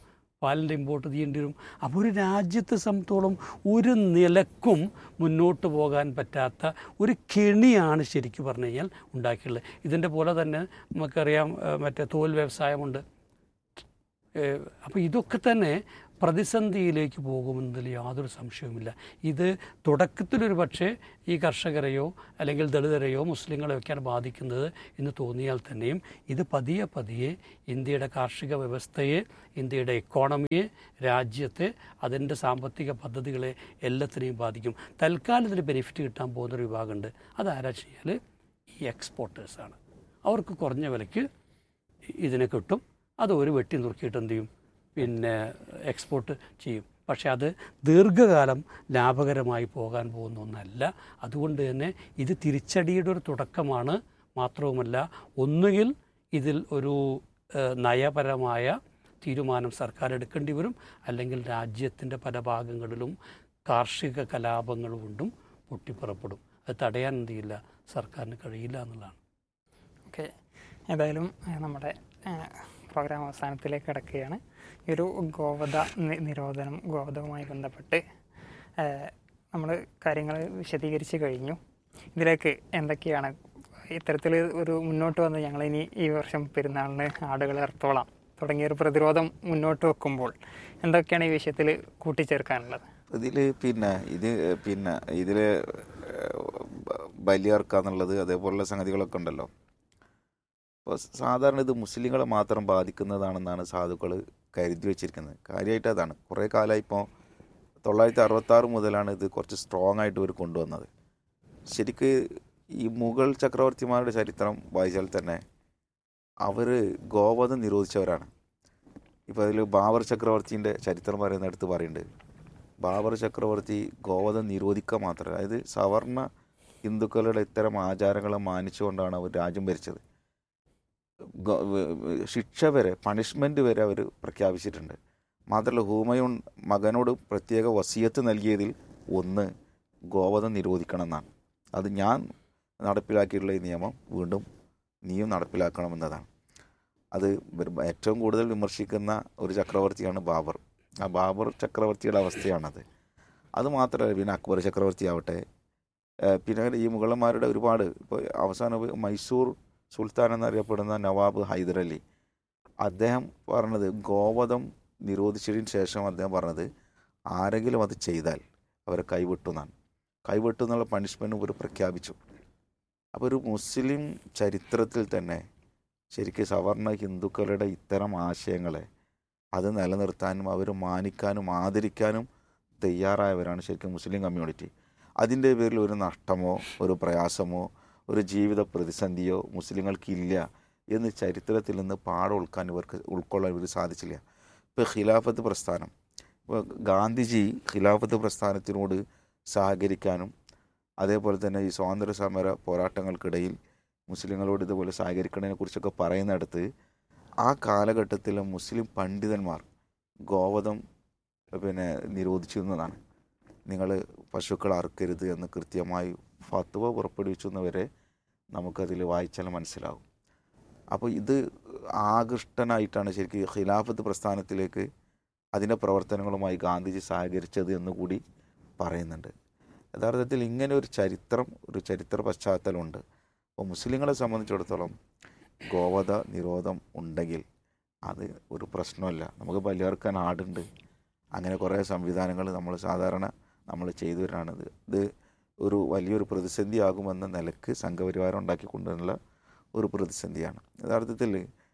പാലിൻ്റെ ഇമ്പോർട്ട് ചെയ്യേണ്ടി വരും. അപ്പോൾ ഒരു രാജ്യത്തെ സംബന്ധിച്ചോളം ഒരു നിലക്കും മുന്നോട്ട് പോകാൻ പറ്റാത്ത ഒരു കെണിയാണ് ശരിക്കും പറഞ്ഞു കഴിഞ്ഞാൽ ഉണ്ടാക്കിയുള്ളത്. ഇതിൻ്റെ പോലെ തന്നെ നമുക്കറിയാം മറ്റേ തോൽ വ്യവസായമുണ്ട്. അപ്പോൾ ഇതൊക്കെ തന്നെ പ്രതിസന്ധിയിലേക്ക് പോകുമെന്നതിൽ യാതൊരു സംശയവുമില്ല. ഇത് തുടക്കത്തിലൊരു പക്ഷേ ഈ കർഷകരെയോ അല്ലെങ്കിൽ ദളിതരെയോ മുസ്ലിങ്ങളെയൊക്കെയാണ് ബാധിക്കുന്നത് എന്ന് തോന്നിയാൽ തന്നെയും ഇത് പതിയെ പതിയെ ഇന്ത്യയുടെ കാർഷിക വ്യവസ്ഥയെ, ഇന്ത്യയുടെ എക്കോണമിയെ, രാജ്യത്തെ, അതിൻ്റെ സാമ്പത്തിക പദ്ധതികളെ എല്ലാത്തിനെയും ബാധിക്കും. തൽക്കാലം ഇതിന് ബെനിഫിറ്റ് കിട്ടാൻ പോകുന്നൊരു വിഭാഗമുണ്ട്. അതാരാ വെച്ചാൽ ഈ എക്സ്പോർട്ടേഴ്സാണ്. അവർക്ക് കുറഞ്ഞ വിലയ്ക്ക് ഇതിനെ കിട്ടും. അത് ഒരു വെട്ടി നുറുക്കിയിട്ട് എന്ത് ചെയ്യും, പിന്നെ എക്സ്പോർട്ട് ചെയ്യും. പക്ഷേ അത് ദീർഘകാലം ലാഭകരമായി പോകാൻ പോകുന്ന ഒന്നല്ല. അതുകൊണ്ട് തന്നെ ഇത് തിരിച്ചടിയുടെ ഒരു തുടക്കമാണ്. മാത്രവുമല്ല, ഒന്നുകിൽ ഇതിൽ ഒരു നയപരമായ തീരുമാനം സർക്കാർ എടുക്കേണ്ടി വരും, അല്ലെങ്കിൽ രാജ്യത്തിൻ്റെ പല ഭാഗങ്ങളിലും കാർഷിക കലാപങ്ങൾ കൊണ്ടും പൊട്ടിപ്പുറപ്പെടും. അത് തടയാൻ എന്ത് ചെയ്യില്ല, സർക്കാരിന് കഴിയില്ല എന്നുള്ളതാണ്. ഓക്കെ, ഏതായാലും നമ്മുടെ പ്രോഗ്രാം അവസാനത്തിലേക്ക് കിടക്കുകയാണ്. ഈ ഒരു ഗോവധ നിരോധനം, ഗോവധവുമായി ബന്ധപ്പെട്ട് നമ്മൾ കാര്യങ്ങൾ വിശദീകരിച്ച് കഴിഞ്ഞു. ഇതിലേക്ക് എന്തൊക്കെയാണ് ഇത്തരത്തിൽ ഒരു മുന്നോട്ട് വന്ന് ഞങ്ങളിനി ഈ വർഷം പെരുന്നാളിന് ആടുകളെ അറുത്തോളാം തുടങ്ങിയൊരു പ്രതിരോധം മുന്നോട്ട് വെക്കുമ്പോൾ എന്തൊക്കെയാണ് ഈ വിഷയത്തിൽ കൂട്ടിച്ചേർക്കാനുള്ളത്? ഇതിൽ ബലിയർക്കാന്നുള്ളത് അതേപോലുള്ള സംഗതികളൊക്കെ ഉണ്ടല്ലോ. അപ്പോൾ സാധാരണ ഇത് മുസ്ലിങ്ങളെ മാത്രം ബാധിക്കുന്നതാണെന്നാണ് സാധുക്കൾ കരുതി വെച്ചിരിക്കുന്നത്. കാര്യമായിട്ട് അതാണ്. കുറേ കാലമായി, ഇപ്പോൾ 966 മുതലാണ് ഇത് കുറച്ച് സ്ട്രോങ് ആയിട്ട് ഇവർ കൊണ്ടുവന്നത്. ശരിക്ക് ഈ മുഗൾ ചക്രവർത്തിമാരുടെ ചരിത്രം വായിച്ചാൽ തന്നെ അവർ ഗോവധം നിരോധിച്ചവരാണ്. ഇപ്പോൾ അതിൽ ബാബർ ചക്രവർത്തിൻ്റെ ചരിത്രം പറയുന്നിടത്ത് പറയുന്നുണ്ട്, ബാബർ ചക്രവർത്തി ഗോവധം നിരോധിക്കുക മാത്രമല്ല, അതായത് സവർണ ഹിന്ദുക്കളുടെ ഇത്തരം ആചാരങ്ങളെ മാനിച്ചുകൊണ്ടാണ് അവർ രാജ്യം ഭരിച്ചത്. ശിക്ഷ വരെ, പണിഷ്മെൻ്റ് വരെ അവർ പ്രഖ്യാപിച്ചിട്ടുണ്ട്. മാത്രമല്ല, ഹുമയൂൺ മകനോട് പ്രത്യേക വസിയത്ത് നൽകിയതിൽ ഒന്ന് ഗോവധം നിരോധിക്കണം എന്നാണ്. അത് ഞാൻ നടപ്പിലാക്കിയിട്ടുള്ള ഈ നിയമം വീണ്ടും നീയും നടപ്പിലാക്കണമെന്നതാണ്. അത് ഏറ്റവും കൂടുതൽ വിമർശിക്കുന്ന ഒരു ചക്രവർത്തിയാണ് ബാബർ. ആ ബാബർ ചക്രവർത്തിയുടെ അവസ്ഥയാണത്. അതുമാത്രമല്ല, പിന്നെ അക്ബർ ചക്രവർത്തി ആവട്ടെ, പിന്നെ ഈ മുഗളന്മാരുടെ ഒരുപാട്, ഇപ്പോൾ അവസാനം മൈസൂർ സുൽത്താൻ എന്നറിയപ്പെടുന്ന നവാബ് ഹൈദരലി, അദ്ദേഹം പറഞ്ഞത് ഗോവധം നിരോധിച്ചതിന് ശേഷം അദ്ദേഹം പറഞ്ഞത് ആരെങ്കിലും അത് ചെയ്താൽ അവരെ കൈവിട്ടു എന്നാണ്. കൈവിട്ടു എന്നുള്ള പണിഷ്മെൻറ്റും ഇവർ പ്രഖ്യാപിച്ചു. അപ്പോൾ ഒരു മുസ്ലിം ചരിത്രത്തിൽ തന്നെ ശരിക്കും സവർണ ഹിന്ദുക്കളുടെ ഇത്തരം ആശയങ്ങളെ അത് നിലനിർത്താനും അവർ മാനിക്കാനും ആദരിക്കാനും തയ്യാറായവരാണ് ശരിക്കും മുസ്ലിം കമ്മ്യൂണിറ്റി. അതിൻ്റെ പേരിൽ ഒരു നഷ്ടമോ ഒരു പ്രയാസമോ ഒരു ജീവിത പ്രതിസന്ധിയോ മുസ്ലിങ്ങൾക്കില്ല എന്ന് ചരിത്രത്തിൽ നിന്ന് പാഠം ഉൾക്കൊള്ളാൻ ഇവർ സാധിച്ചില്ല. ഇപ്പോൾ ഖിലാഫത്ത് പ്രസ്ഥാനം, ഇപ്പോൾ ഗാന്ധിജി ഖിലാഫത്ത് പ്രസ്ഥാനത്തിനോട് സഹകരിക്കാനും അതേപോലെ തന്നെ ഈ സ്വാതന്ത്ര്യ സമര പോരാട്ടങ്ങൾക്കിടയിൽ മുസ്ലിങ്ങളോട് ഇതുപോലെ സഹകരിക്കുന്നതിനെ കുറിച്ചൊക്കെ പറയുന്നിടത്ത് ആ കാലഘട്ടത്തിലെ മുസ്ലിം പണ്ഡിതന്മാർ ഗോവധം നിരോധിച്ചിരുന്നതാണ്. നിങ്ങൾ പശുക്കൾ അറുക്കരുത് എന്ന് കൃത്യമായി ഫത്വ പുറപ്പെടുവിച്ചെന്നവരെ നമുക്കതിൽ വായിച്ചാൽ മനസ്സിലാവും. അപ്പോൾ ഇത് ആകൃഷ്ടനായിട്ടാണ് ശരിക്കും ഖിലാഫത്ത് പ്രസ്ഥാനത്തിലേക്ക് അതിൻ്റെ പ്രവർത്തനങ്ങളുമായി ഗാന്ധിജി സഹകരിച്ചത് എന്നുകൂടി പറയുന്നുണ്ട്. യഥാർത്ഥത്തിൽ ഇങ്ങനെ ഒരു ചരിത്ര പശ്ചാത്തലമുണ്ട്. അപ്പോൾ മുസ്ലിങ്ങളെ സംബന്ധിച്ചിടത്തോളം ഗോവധ നിരോധം ഉണ്ടെങ്കിൽ അത് ഒരു പ്രശ്നമല്ല. നമുക്ക് ബലിയർക്കാൻ ആടുണ്ട്, അങ്ങനെ കുറേ സംവിധാനങ്ങൾ നമ്മൾ ചെയ്തു വരാണത്. ഇത് ഒരു വലിയൊരു പ്രതിസന്ധിയാകുമെന്ന നിലക്ക് സംഘപരിവാരം ഉണ്ടാക്കിക്കൊണ്ടുള്ള ഒരു പ്രതിസന്ധിയാണ്. യഥാർത്ഥത്തിൽ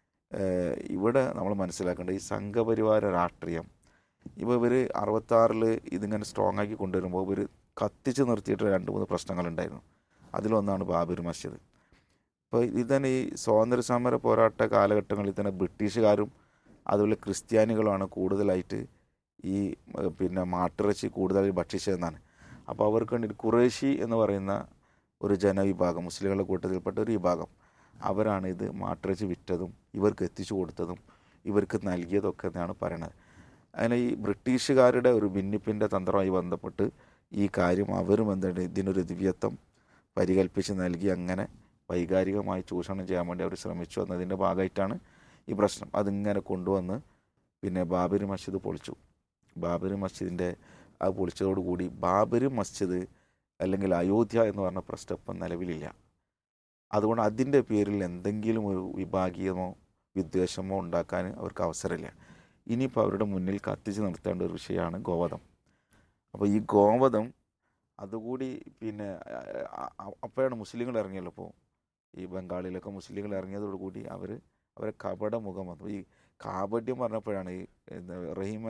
ഇവിടെ നമ്മൾ മനസ്സിലാക്കേണ്ടത് ഈ സംഘപരിവാര രാഷ്ട്രീയം, ഇപ്പോൾ ഇവർ 66 ഇതിങ്ങനെ സ്ട്രോങ് ആക്കി കൊണ്ടുവരുമ്പോൾ ഇവർ കത്തിച്ച് നിർത്തിയിട്ട് 2-3 പ്രശ്നങ്ങളുണ്ടായിരുന്നു. അതിലൊന്നാണ് ബാബരി മസ്ജിദ്. അപ്പോൾ ഇതന്നെ ഈ സ്വാതന്ത്ര്യ സമര പോരാട്ട കാലഘട്ടങ്ങളിൽ തന്നെ ബ്രിട്ടീഷുകാരും അതുപോലെ ക്രിസ്ത്യാനികളുമാണ് കൂടുതലായിട്ട് ഈ മാട്ടിറച്ചി കൂടുതലായി ഭക്ഷിച്ചതെന്നാണ്. അപ്പോൾ അവർക്ക് വേണ്ടി ഖുറൈശി എന്ന് പറയുന്ന ഒരു ജനവിഭാഗം, മുസ്ലിങ്ങളുടെ കൂട്ടത്തിൽപ്പെട്ട ഒരു വിഭാഗം, അവരാണ് ഇത് മാട്ടിറച്ചി വിറ്റതും ഇവർക്ക് എത്തിച്ചു കൊടുത്തതും ഇവർക്ക് നൽകിയതൊക്കെ എന്നാണ് പറയണത്. അങ്ങനെ ഈ ബ്രിട്ടീഷുകാരുടെ ഒരു ഭിന്നിപ്പിൻ്റെ തന്ത്രമായി ബന്ധപ്പെട്ട് ഈ കാര്യം അവരും എന്താണ് ഇതിനൊരു ദിവ്യത്വം പരികൽപ്പിച്ച് നൽകി അങ്ങനെ വൈകാരികമായി ചൂഷണം ചെയ്യാൻ വേണ്ടി അവർ ശ്രമിച്ചു എന്നതിൻ്റെ ഭാഗമായിട്ടാണ് ഈ പ്രശ്നം. അതിങ്ങനെ കൊണ്ടുവന്ന് പിന്നെ ബാബരി മസ്ജിദ് പൊളിച്ചു. ബാബരി മസ്ജിദിൻ്റെ അത് പൊളിച്ചതോടുകൂടി ബാബരി മസ്ജിദ് അല്ലെങ്കിൽ അയോധ്യ എന്ന് പറഞ്ഞ പ്രശ്നം ഇപ്പം നിലവിലില്ല. അതുകൊണ്ട് അതിൻ്റെ പേരിൽ എന്തെങ്കിലും ഒരു വിഭാഗീയമോ വിദ്വേഷമോ ഉണ്ടാക്കാൻ അവർക്ക് അവസരമില്ല. ഇനിയിപ്പോൾ അവരുടെ മുന്നിൽ കത്തിച്ച് നിർത്തേണ്ട ഒരു വിഷയമാണ് ഗോവധം. അപ്പോൾ ഈ ഗോവധം അതുകൂടി പിന്നെ അപ്പോഴാണ് മുസ്ലിങ്ങൾ ഇറങ്ങിയല്ലോ. ഇപ്പോൾ ഈ ബംഗാളിലൊക്കെ മുസ്ലിങ്ങൾ ഇറങ്ങിയതോടുകൂടി അവരെ കപട മുഖം വന്നു. ഈ കാപട്യം പറഞ്ഞപ്പോഴാണ് ഈ റഹീം